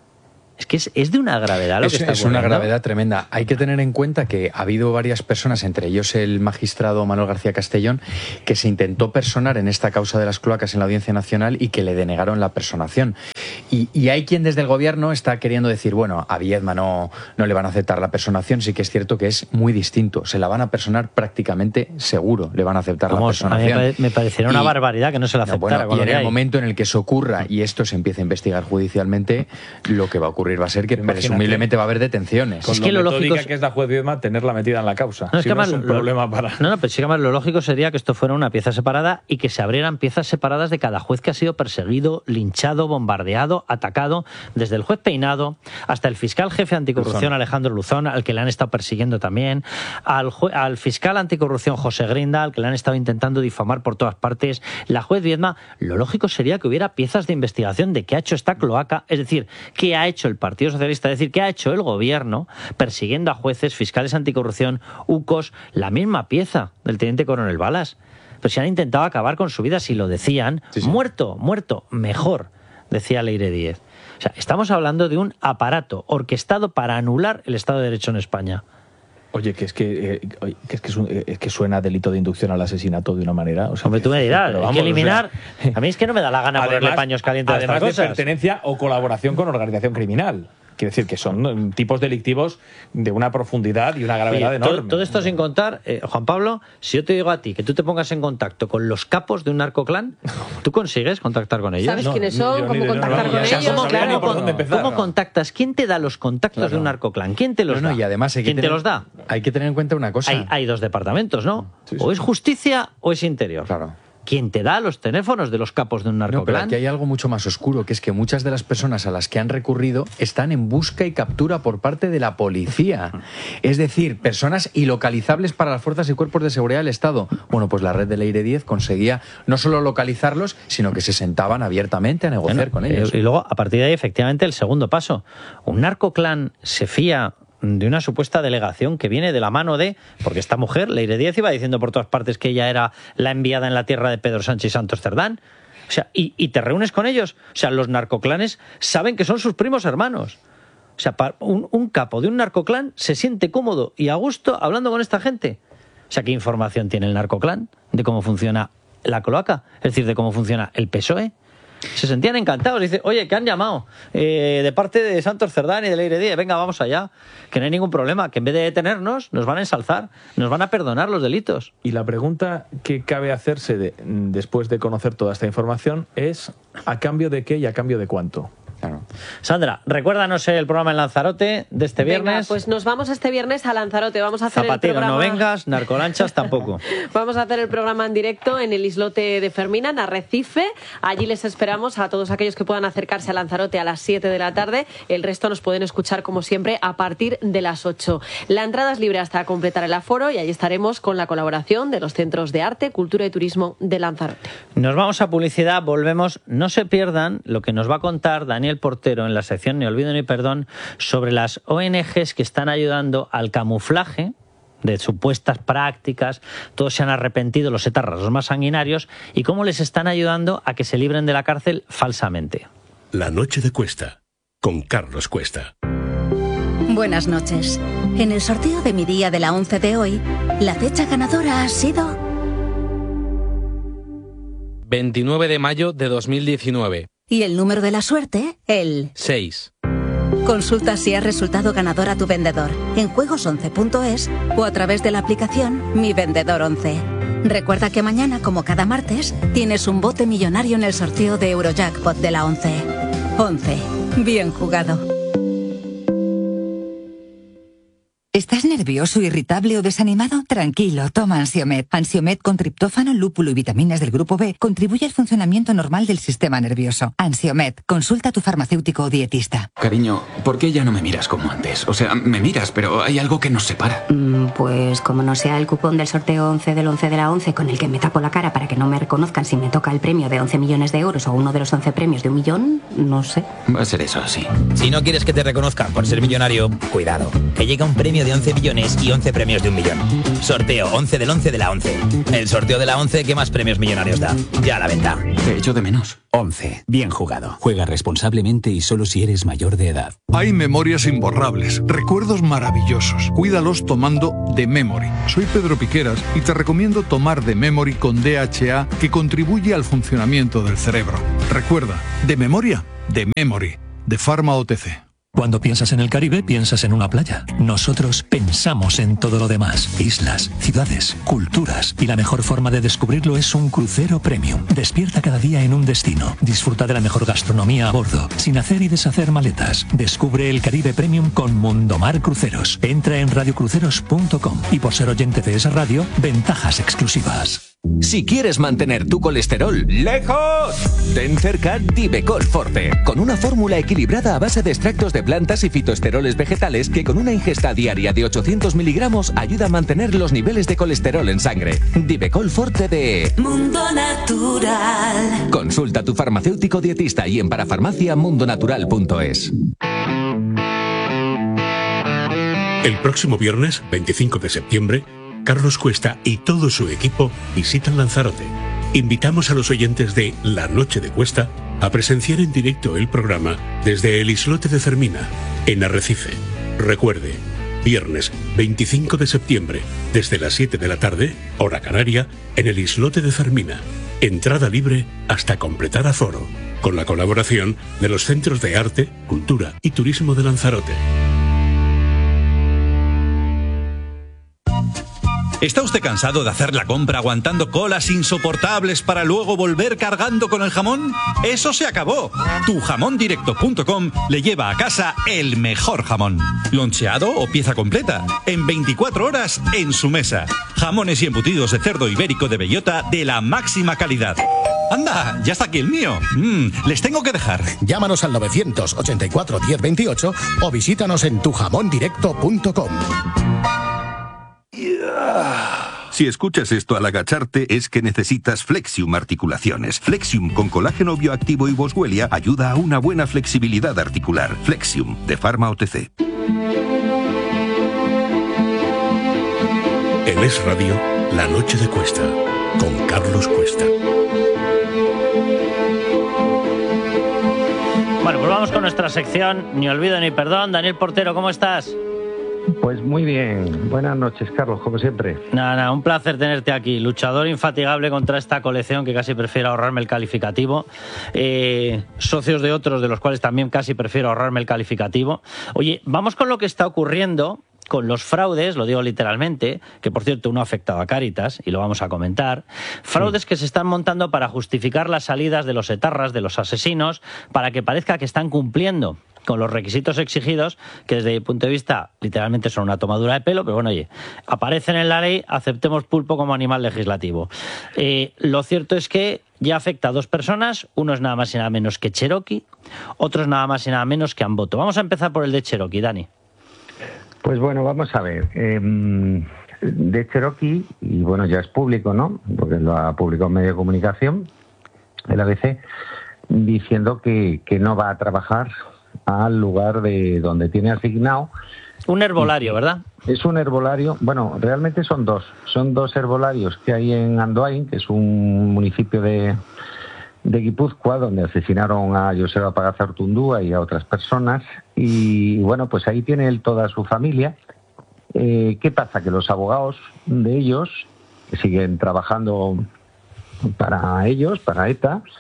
Es que es, es de una gravedad lo es, que está Es una gravedad tremenda. Hay que tener en cuenta que ha habido varias personas, entre ellos el magistrado Manuel García Castellón, que se intentó personar en esta causa de las cloacas en la Audiencia Nacional y que le denegaron la personación. Y, y hay quien desde el gobierno está queriendo decir, bueno, a Viedma no, no le van a aceptar la personación. Sí que es cierto que es muy distinto. Se la van a personar prácticamente seguro, le van a aceptar Vamos, la personación. A mí me parecería una y, barbaridad que no se la aceptara. No, bueno, y en el momento en el que eso ocurra y esto se empiece a investigar judicialmente, lo que va a ocurrir va a ser que presumiblemente va a haber detenciones. Con es que lo, lo metódica lógico que es la juez Viedma, tenerla metida en la causa. No, es si que no más, es un lo, problema para... No, no, pero sí que más lo lógico sería que esto fuera una pieza separada y que se abrieran piezas separadas de cada juez que ha sido perseguido, linchado, bombardeado, atacado, desde el juez Peinado hasta el fiscal jefe anticorrupción Luzón. Alejandro Luzón, al que le han estado persiguiendo también, al, jue, al fiscal anticorrupción José Grinda, al que le han estado intentando difamar por todas partes, la juez Viedma. Lo lógico sería que hubiera piezas de investigación de qué ha hecho esta cloaca, es decir, qué ha hecho el Partido Socialista, es decir, qué ha hecho el gobierno persiguiendo a jueces, fiscales anticorrupción, U C Os, la misma pieza del teniente coronel Balas. Pero si han intentado acabar con su vida, si lo decían, sí, sí. muerto, muerto, mejor, decía Leire Díez. O sea, estamos hablando de un aparato orquestado para anular el Estado de Derecho en España. Oye, que es que, eh, que, es, que es, un, es que suena delito de inducción al asesinato de una manera... O sea, Hombre, tú me dirás, vamos, hay que eliminar... O sea, a mí es que no me da la gana además, ponerle paños calientes a estas cosas. Además de pertenencia o colaboración con organización criminal. Quiere decir que son tipos delictivos de una profundidad y una gravedad Oye, enorme. Todo, todo esto sin contar, eh, Juan Pablo, si yo te digo a ti que tú te pongas en contacto con los capos de un narcoclán, ¿tú consigues contactar con ellos? ¿Sabes no, quiénes son? ¿Cómo contactar no, no, con ellos? ¿Cómo, claro, ¿cómo, empezar, ¿cómo no? contactas? ¿Quién te da los contactos claro. de un narcoclán? ¿Quién te los no, da? Y además hay que ¿Quién tener, te los da? Hay que tener en cuenta una cosa. Hay, hay dos departamentos, ¿no? Sí, sí. O es justicia o es interior. Claro. ¿Quién te da los teléfonos de los capos de un narcoclán? No, pero aquí hay algo mucho más oscuro, que es que muchas de las personas a las que han recurrido están en busca y captura por parte de la policía. Es decir, personas ilocalizables para las fuerzas y cuerpos de seguridad del Estado. Bueno, pues la red de Leire Díez conseguía no solo localizarlos, sino que se sentaban abiertamente a negociar bueno, con ellos. Y luego, a partir de ahí, efectivamente, el segundo paso. Un narcoclán se fía de una supuesta delegación que viene de la mano de... Porque esta mujer, Leire Díez, iba diciendo por todas partes que ella era la enviada en la tierra de Pedro Sánchez y Santos Cerdán. O sea, y, y te reúnes con ellos. O sea, los narcoclanes saben que son sus primos hermanos. O sea, un, un capo de un narcoclán se siente cómodo y a gusto hablando con esta gente. O sea, ¿qué información tiene el narcoclán de cómo funciona la cloaca? Es decir, de cómo funciona el P S O E. Se sentían encantados. Dice, oye, que han llamado eh, de parte de Santos Cerdán y de Leire Díez. Venga, vamos allá. Que no hay ningún problema. Que en vez de detenernos, nos van a ensalzar. Nos van a perdonar los delitos. Y la pregunta que cabe hacerse de, después de conocer toda esta información es ¿a cambio de qué y a cambio de cuánto? Claro. Sandra, recuérdanos el programa en Lanzarote de este viernes. Venga, pues nos vamos este viernes a Lanzarote. Vamos a hacer Zapatero, el programa... no vengas, narcolanchas tampoco. Vamos a hacer el programa en directo en el islote de Fermina, en Arrecife. Allí les esperamos a todos aquellos que puedan acercarse a Lanzarote a las siete de la tarde. El resto nos pueden escuchar, como siempre, a partir de las ocho. La entrada es libre hasta completar el aforo y allí estaremos con la colaboración de los Centros de Arte, Cultura y Turismo de Lanzarote. Nos vamos a publicidad, volvemos. No se pierdan lo que nos va a contar Daniel Portero en la sección Ni Olvido ni Perdón sobre las O N Ges que están ayudando al camuflaje de supuestas prácticas. Todos se han arrepentido, los etarras, los más sanguinarios, y cómo les están ayudando a que se libren de la cárcel falsamente. La noche de Cuesta, con Carlos Cuesta. Buenas noches. En el sorteo de mi día de la once de hoy, la fecha ganadora ha sido... veintinueve de mayo de dos mil diecinueve. Y el número de la suerte, el... seis. Consulta si has resultado ganador a tu vendedor en juegos once punto es o a través de la aplicación Mi Vendedor once. Recuerda que mañana, como cada martes, tienes un bote millonario en el sorteo de Eurojackpot de la once. once. Bien jugado. ¿Estás nervioso, irritable o desanimado? Tranquilo, toma Ansiomed. Ansiomed con triptófano, lúpulo y vitaminas del grupo B contribuye al funcionamiento normal del sistema nervioso. Ansiomed, consulta a tu farmacéutico o dietista. Cariño, ¿por qué ya no me miras como antes? O sea, me miras, pero hay algo que nos separa. Mm, pues como no sea el cupón del sorteo once del once de la once con el que me tapo la cara para que no me reconozcan si me toca el premio de once millones de euros o uno de los once premios de un millón, no sé. Va a ser eso, sí. Si no quieres que te reconozcan por ser millonario, cuidado, que llega un premio de once millones y once premios de un millón. Sorteo once del once de la once. El sorteo de la once que más premios millonarios da. Ya a la venta. Te echo de menos. once. Bien jugado. Juega responsablemente y solo si eres mayor de edad. Hay memorias imborrables, recuerdos maravillosos. Cuídalos tomando The Memory. Soy Pedro Piqueras y te recomiendo tomar The Memory con D H A, que contribuye al funcionamiento del cerebro. Recuerda, de memoria, The Memory, de Pharma O T C. Cuando piensas en el Caribe, piensas en una playa. Nosotros pensamos en todo lo demás. Islas, ciudades, culturas. Y la mejor forma de descubrirlo es un crucero premium. Despierta cada día en un destino. Disfruta de la mejor gastronomía a bordo, sin hacer y deshacer maletas. Descubre el Caribe Premium con Mundomar Cruceros. Entra en radio cruceros punto com y por ser oyente de esa radio, ventajas exclusivas. Si quieres mantener tu colesterol lejos, ten cerca Divecol Forte, con una fórmula equilibrada a base de extractos de plantas y fitoesteroles vegetales que con una ingesta diaria de ochocientos miligramos ayuda a mantener los niveles de colesterol en sangre. Divecol Forte de Mundo Natural. Consulta a tu farmacéutico dietista y en parafarmacia mundonatural punto es. El próximo viernes, veinticinco de septiembre, Carlos Cuesta y todo su equipo visitan Lanzarote. Invitamos a los oyentes de La Noche de Cuesta a presenciar en directo el programa desde el islote de Fermina, en Arrecife. Recuerde, viernes veinticinco de septiembre, desde las siete de la tarde, hora canaria, en el islote de Fermina. Entrada libre hasta completar aforo, con la colaboración de los Centros de Arte, Cultura y Turismo de Lanzarote. ¿Está usted cansado de hacer la compra aguantando colas insoportables para luego volver cargando con el jamón? ¡Eso se acabó! tu jamón directo punto com le lleva a casa el mejor jamón. Loncheado o pieza completa, en veinticuatro horas en su mesa. Jamones y embutidos de cerdo ibérico de bellota de la máxima calidad. ¡Anda! ¡Ya está aquí el mío! Mm, les tengo que dejar. Llámanos al novecientos ochenta y cuatro diez veintiocho o visítanos en tu jamón directo punto com. Si escuchas esto al agacharte es que necesitas Flexium Articulaciones. Flexium con colágeno bioactivo y boswellia ayuda a una buena flexibilidad articular. Flexium, de Pharma O T C. En Es Radio, La Noche de Cuesta, con Carlos Cuesta. Bueno, pues vamos con nuestra sección Ni olvido ni perdón. Daniel Portero, ¿cómo estás? Pues muy bien. Buenas noches, Carlos, como siempre. Nada, nada, un placer tenerte aquí. Luchador infatigable contra esta colección, que casi prefiero ahorrarme el calificativo. Eh, socios de otros, de los cuales también casi prefiero ahorrarme el calificativo. Oye, vamos con lo que está ocurriendo con los fraudes, lo digo literalmente, que por cierto uno ha afectado a Cáritas, y lo vamos a comentar. Fraudes sí. que se están montando para justificar las salidas de los etarras, de los asesinos, para que parezca que están cumpliendo con los requisitos exigidos, que desde mi punto de vista literalmente son una tomadura de pelo, pero bueno, oye, aparecen en la ley, aceptemos pulpo como animal legislativo. Eh, lo cierto es que ya afecta a dos personas, uno es nada más y nada menos que Cherokee, otro es nada más y nada menos que Amboto. Vamos a empezar por el de Cherokee, Dani. Pues bueno, vamos a ver. Eh, de Cherokee, y bueno, ya es público, ¿no? Porque lo ha publicado un medio de comunicación, el A B C, diciendo que, que no va a trabajar al lugar de donde tiene asignado. Un herbolario, ¿verdad? Es un herbolario, bueno, realmente son dos. Son dos herbolarios que hay en Andoain, que es un municipio de, de Guipúzcoa, donde asesinaron a Joseba Pagazartundúa y a otras personas. Y bueno, pues ahí tiene él toda su familia. Eh, ¿Qué pasa? Que los abogados de ellos, que siguen trabajando para ellos, para ETA,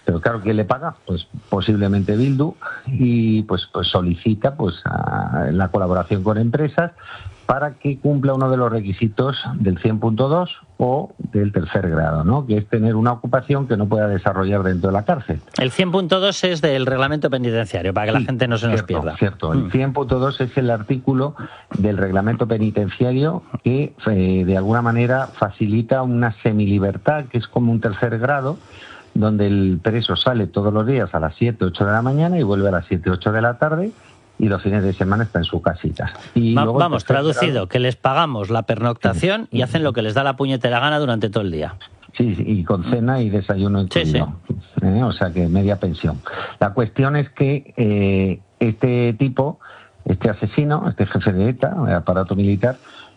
Pero claro, ¿quién le paga? Pues posiblemente Bildu, y pues, pues solicita pues a la colaboración con empresas para que cumpla uno de los requisitos del cien punto dos o del tercer grado, ¿no? Que es tener una ocupación que no pueda desarrollar dentro de la cárcel. El cien punto dos es del reglamento penitenciario, para que sí, la gente no se cierto, nos pierda. Cierto, el cien punto dos es el artículo del reglamento penitenciario que eh, de alguna manera facilita una semilibertad, que es como un tercer grado, donde el preso sale todos los días a las siete, ocho de la mañana y vuelve a las siete, ocho de la tarde, y los fines de semana está en su casita. Y Va, luego, vamos, traducido, que les pagamos la pernoctación y hacen lo que les da la puñetera gana durante todo el día. Sí, sí, y con cena y desayuno incluido. Sí, sí. ¿Eh? O sea que media pensión. La cuestión es que eh, este tipo, este asesino, este jefe de ETA, el aparato militar,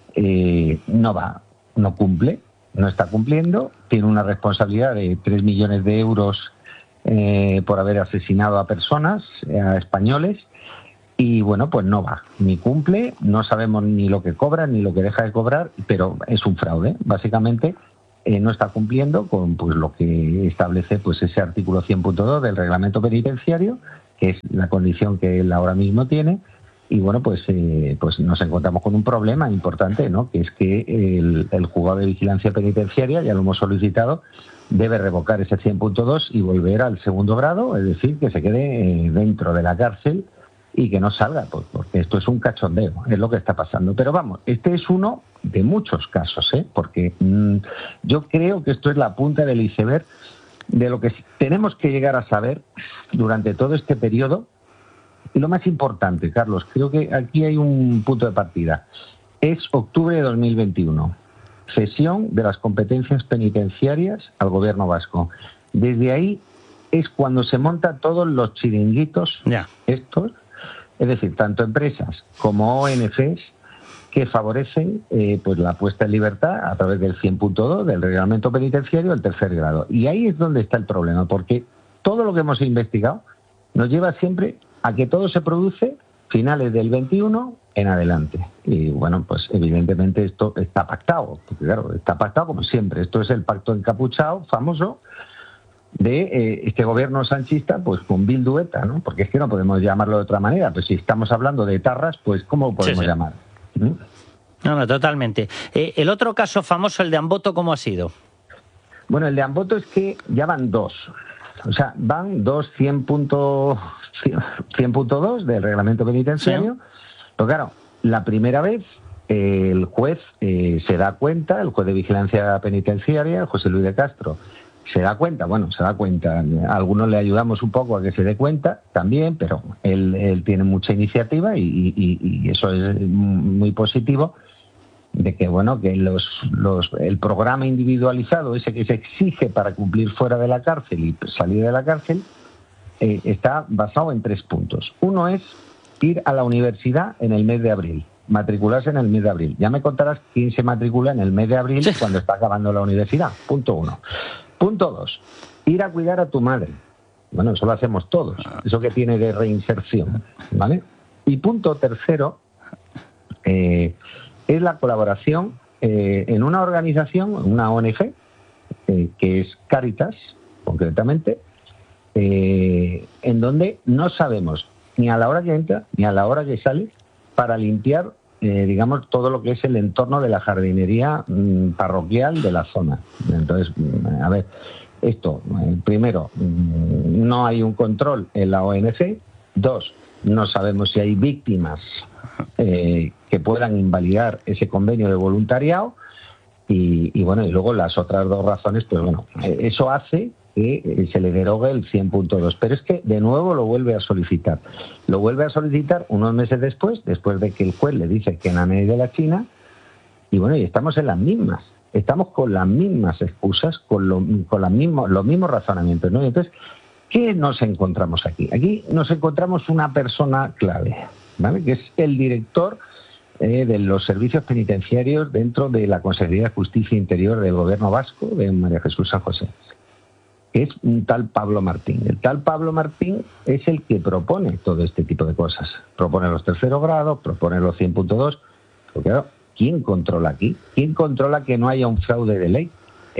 eh, no va, no cumple, no está cumpliendo, tiene una responsabilidad de tres millones de euros eh, por haber asesinado a personas, a españoles, y bueno, pues no va, ni cumple, no sabemos ni lo que cobra ni lo que deja de cobrar, pero es un fraude. Básicamente eh, no está cumpliendo con pues lo que establece pues ese artículo cien punto dos del reglamento penitenciario, que es la condición que él ahora mismo tiene. Y bueno, pues eh, pues nos encontramos con un problema importante, ¿no? Que es que el, el juzgado de vigilancia penitenciaria, ya lo hemos solicitado, debe revocar ese cien punto dos y volver al segundo grado, es decir, que se quede eh, dentro de la cárcel y que no salga, pues, porque esto es un cachondeo, es lo que está pasando. Pero vamos, este es uno de muchos casos, ¿eh? Porque mmm, yo creo que esto es la punta del iceberg de lo que tenemos que llegar a saber durante todo este periodo. Y lo más importante, Carlos, creo que aquí hay un punto de partida. Es octubre de dos mil veintiuno, cesión de las competencias penitenciarias al gobierno vasco. Desde ahí es cuando se montan todos los chiringuitos yeah. estos, es decir, tanto empresas como O N Ges que favorecen eh, pues la puesta en libertad a través del cien punto dos, del reglamento penitenciario, del tercer grado. Y ahí es donde está el problema, porque todo lo que hemos investigado nos lleva siempre a que todo se produce finales del veintiuno en adelante. Y bueno, pues evidentemente esto está pactado, porque claro, está pactado como siempre. Esto es el pacto encapuchado famoso de eh, este gobierno sanchista, pues con Bildu ETA, ¿no? Porque es que no podemos llamarlo de otra manera. Pues si estamos hablando de etarras, pues ¿cómo podemos sí, sí. llamar? ¿Mm? No, no, totalmente. Eh, el otro caso famoso, el de Amboto, ¿cómo ha sido? Bueno, el de Amboto es que ya van dos. O sea, van dos cien punto dos del reglamento penitenciario. Sí. Pero claro, la primera vez eh, el juez eh, se da cuenta, el juez de vigilancia penitenciaria, José Luis de Castro, se da cuenta, bueno, se da cuenta, a algunos le ayudamos un poco a que se dé cuenta también, pero él, él tiene mucha iniciativa y, y, y eso es muy positivo, de que bueno que los, los el programa individualizado, ese que se exige para cumplir fuera de la cárcel y salir de la cárcel, eh, está basado en tres puntos. Uno es ir a la universidad en el mes de abril, matricularse en el mes de abril. Ya me contarás quién se matricula en el mes de abril sí. cuando está acabando la universidad. Punto uno. Punto dos, ir a cuidar a tu madre. Bueno, eso lo hacemos todos, eso que tiene de reinserción, ¿vale? Y punto tercero, eh, es la colaboración eh, en una organización, una O N Ge, eh, que es Cáritas, concretamente, eh, en donde no sabemos ni a la hora que entra ni a la hora que sale para limpiar, eh, digamos, todo lo que es el entorno de la jardinería mmm, parroquial de la zona. Entonces, a ver, esto, eh, primero, mmm, no hay un control en la O N Ge. Dos, no sabemos si hay víctimas eh, que puedan invalidar ese convenio de voluntariado. Y, y bueno, y luego las otras dos razones, pues bueno, eh, eso hace que se le derogue el cien punto dos. Pero es que de nuevo lo vuelve a solicitar. Lo vuelve a solicitar unos meses después, después de que el juez le dice que no es de la China. Y bueno, y estamos en las mismas. Estamos con las mismas excusas, con, lo, con las mismos, los mismos razonamientos, ¿no? Y entonces, ¿qué nos encontramos aquí? Aquí nos encontramos una persona clave, ¿vale? Que es el director eh, de los servicios penitenciarios dentro de la Consejería de Justicia Interior del Gobierno Vasco, de María Jesús San José. Es un tal Pablo Martín. El tal Pablo Martín es el que propone todo este tipo de cosas. Propone los terceros grados, propone los cien punto dos. Porque claro, ¿quién controla aquí? ¿Quién controla que no haya un fraude de ley?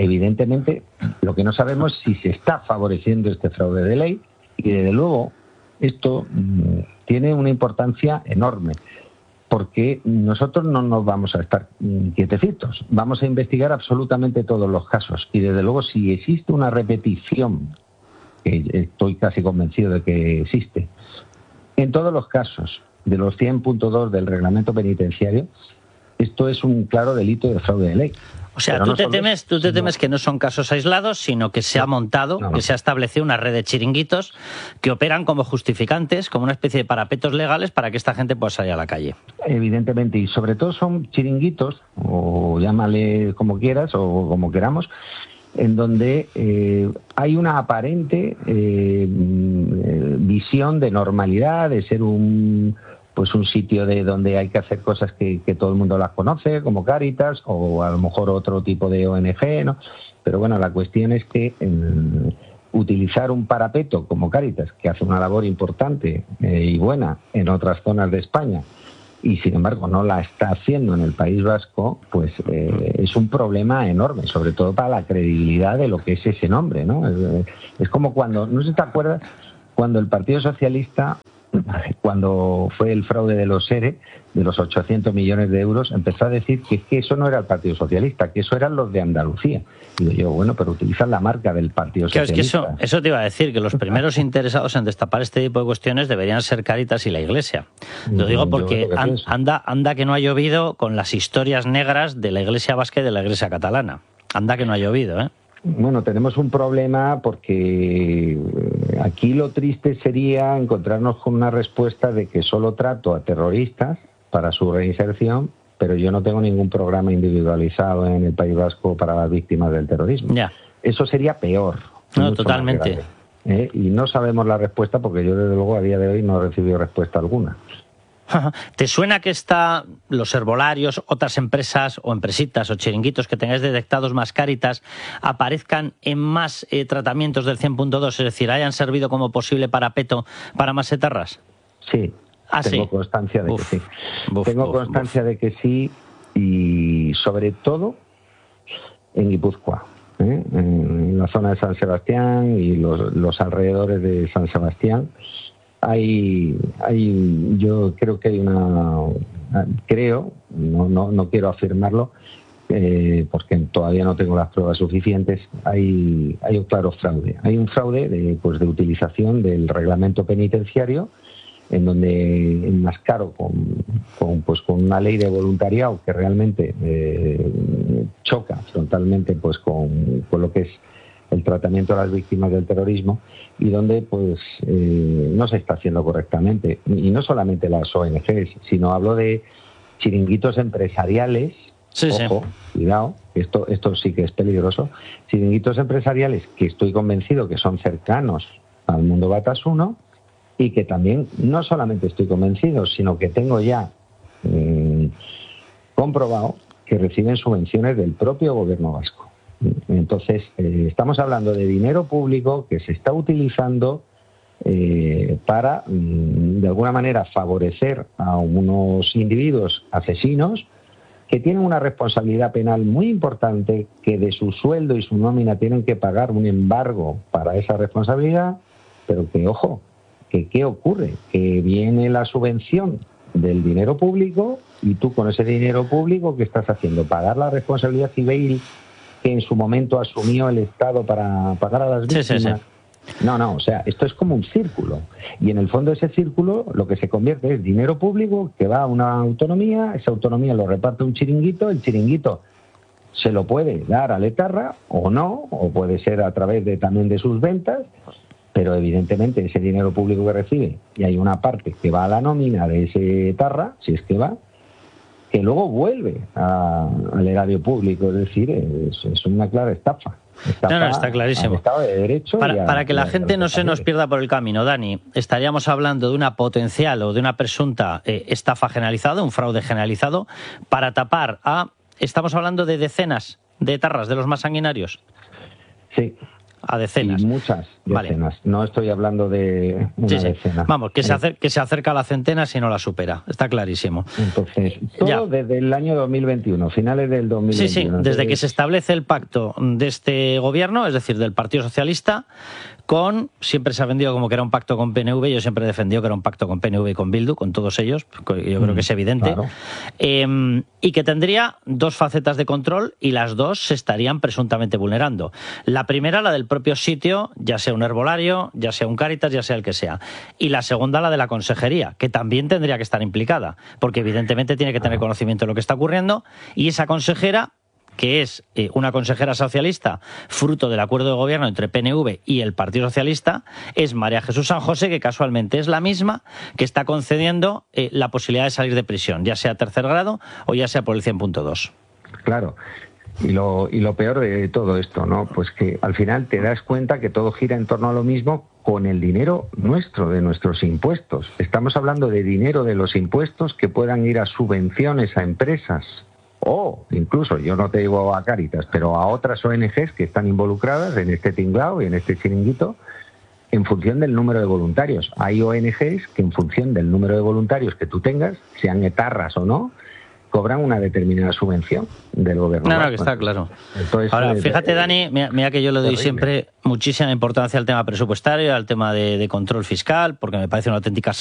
evidentemente, lo que no sabemos es si se está favoreciendo este fraude de ley, y desde luego esto mmm, tiene una importancia enorme, porque nosotros no nos vamos a estar quietecitos, vamos a investigar absolutamente todos los casos, y desde luego si existe una repetición, que estoy casi convencido de que existe, en todos los casos de los cien punto dos del reglamento penitenciario, esto es un claro delito de fraude de ley. O sea, tú, no te temes, tú te temes que no son casos aislados, sino que se ha montado, no, no. que se ha establecido una red de chiringuitos que operan como justificantes, como una especie de parapetos legales para que esta gente pueda salir a la calle. Evidentemente, y sobre todo son chiringuitos, o llámale como quieras o como queramos, en donde eh, hay una aparente eh, visión de normalidad, de ser un... pues un sitio de donde hay que hacer cosas que, que todo el mundo las conoce, como Cáritas, o a lo mejor otro tipo de O N G, ¿no? Pero bueno, la cuestión es que eh, utilizar un parapeto como Cáritas, que hace una labor importante eh, y buena en otras zonas de España, y sin embargo no la está haciendo en el País Vasco, pues eh, es un problema enorme, sobre todo para la credibilidad de lo que es ese nombre, ¿no? Es, es como cuando, no sé si te acuerdas, cuando el Partido Socialista, cuando fue el fraude de los ERE, de los ochocientos millones de euros, empezó a decir que, que eso no era el Partido Socialista, que eso eran los de Andalucía. Y digo yo, bueno, pero utilizan la marca del Partido claro, Socialista. Es que eso, eso te iba a decir, que los primeros interesados en destapar este tipo de cuestiones deberían ser Cáritas y la Iglesia. Lo digo porque an, anda, anda que no ha llovido con las historias negras de la Iglesia vasca y de la Iglesia catalana. Anda que no ha llovido, ¿eh? Bueno, tenemos un problema porque aquí lo triste sería encontrarnos con una respuesta de que solo trato a terroristas para su reinserción, pero yo no tengo ningún programa individualizado en el País Vasco para las víctimas del terrorismo. Ya. Eso sería peor. No, totalmente. Grave, ¿eh? Y no sabemos la respuesta porque yo desde luego a día de hoy no he recibido respuesta alguna. ¿Te suena que está los herbolarios, otras empresas o empresitas o chiringuitos que tengáis detectados más Cáritas aparezcan en más eh, tratamientos del cien punto dos, es decir, hayan servido como posible parapeto para más etarras? Sí, ¿Ah, tengo sí? constancia de uf, que sí. Uf, tengo uf, constancia uf. de que sí, y sobre todo en Guipúzcoa, ¿eh? en la zona de San Sebastián y los, los alrededores de San Sebastián. Hay, hay, yo creo que hay una, creo, no, no, no quiero afirmarlo, eh, porque todavía no tengo las pruebas suficientes. Hay, hay un claro fraude. Hay un fraude de, pues, de utilización del reglamento penitenciario, en donde enmascaro con, con, pues, con una ley de voluntariado que realmente eh, choca frontalmente, pues, con, con lo que es el tratamiento a las víctimas del terrorismo, y donde pues eh, no se está haciendo correctamente. Y no solamente las O N Ges, sino hablo de chiringuitos empresariales, sí, ojo, sí. cuidado, esto, esto sí que es peligroso, chiringuitos empresariales que estoy convencido que son cercanos al mundo Batasuna, y que también, no solamente estoy convencido, sino que tengo ya eh, comprobado que reciben subvenciones del propio gobierno vasco. Entonces, eh, estamos hablando de dinero público que se está utilizando eh, para, mm, de alguna manera, favorecer a unos individuos asesinos que tienen una responsabilidad penal muy importante, que de su sueldo y su nómina tienen que pagar un embargo para esa responsabilidad, pero que, ojo, que ¿qué ocurre? Que viene la subvención del dinero público y tú con ese dinero público, ¿qué estás haciendo? ¿Pagar la responsabilidad civil que en su momento asumió el Estado para pagar a las víctimas? Sí, sí, sí. No, no, o sea, esto es como un círculo. Y en el fondo ese círculo lo que se convierte es dinero público que va a una autonomía, esa autonomía lo reparte un chiringuito, el chiringuito se lo puede dar al etarra o no, o puede ser a través de también de sus ventas, pero evidentemente ese dinero público que recibe, y hay una parte que va a la nómina de ese etarra, si es que va, que luego vuelve a, al erario público, es decir, es, es una clara estafa. estafa. No, no, está clarísimo. Estado de Derecho para, a, para que la a, gente a no se nos pierda por el camino, Dani, estaríamos hablando de una potencial o de una presunta eh, estafa generalizada, un fraude generalizado, para tapar a... Estamos hablando de decenas de etarras, de los más sanguinarios. Sí. a decenas. Y muchas decenas. Vale. No estoy hablando de una sí, sí. decena. Vamos, que se, acer que se acerca a la centena si no la supera. Está clarísimo. Entonces, todo ya. desde el año dos mil veintiuno, finales del dos mil veintiuno. Sí, sí, desde Entonces... que se establece el pacto de este gobierno, es decir, del Partido Socialista, con, siempre se ha vendido como que era un pacto con P N V, yo siempre he defendido que era un pacto con P N V y con Bildu, con todos ellos, yo creo que es evidente, claro. eh, y que tendría dos facetas de control y las dos se estarían presuntamente vulnerando. La primera, la del propio sitio, ya sea un herbolario, ya sea un Cáritas, ya sea el que sea, y la segunda, la de la consejería, que también tendría que estar implicada, porque evidentemente tiene que tener conocimiento de lo que está ocurriendo, y esa consejera, que es eh, una consejera socialista fruto del acuerdo de gobierno entre P N V y el Partido Socialista, es María Jesús San José, que casualmente es la misma que está concediendo eh, la posibilidad de salir de prisión, ya sea a tercer grado o ya sea por el cien punto dos. Claro. Y lo, y lo peor de todo esto, ¿no? Pues que al final te das cuenta que todo gira en torno a lo mismo con el dinero nuestro, de nuestros impuestos. Estamos hablando de dinero de los impuestos que puedan ir a subvenciones a empresas o incluso, yo no te digo a Cáritas, pero a otras O N Ges que están involucradas en este tinglao y en este chiringuito en función del número de voluntarios. Hay O N Ges que en función del número de voluntarios que tú tengas, sean etarras o no, cobran una determinada subvención del gobierno. No, no, que está claro. Entonces, ahora, fíjate, Dani, mira, mira que yo le doy terrible. siempre muchísima importancia al tema presupuestario, al tema de, de control fiscal, porque me parece una auténtica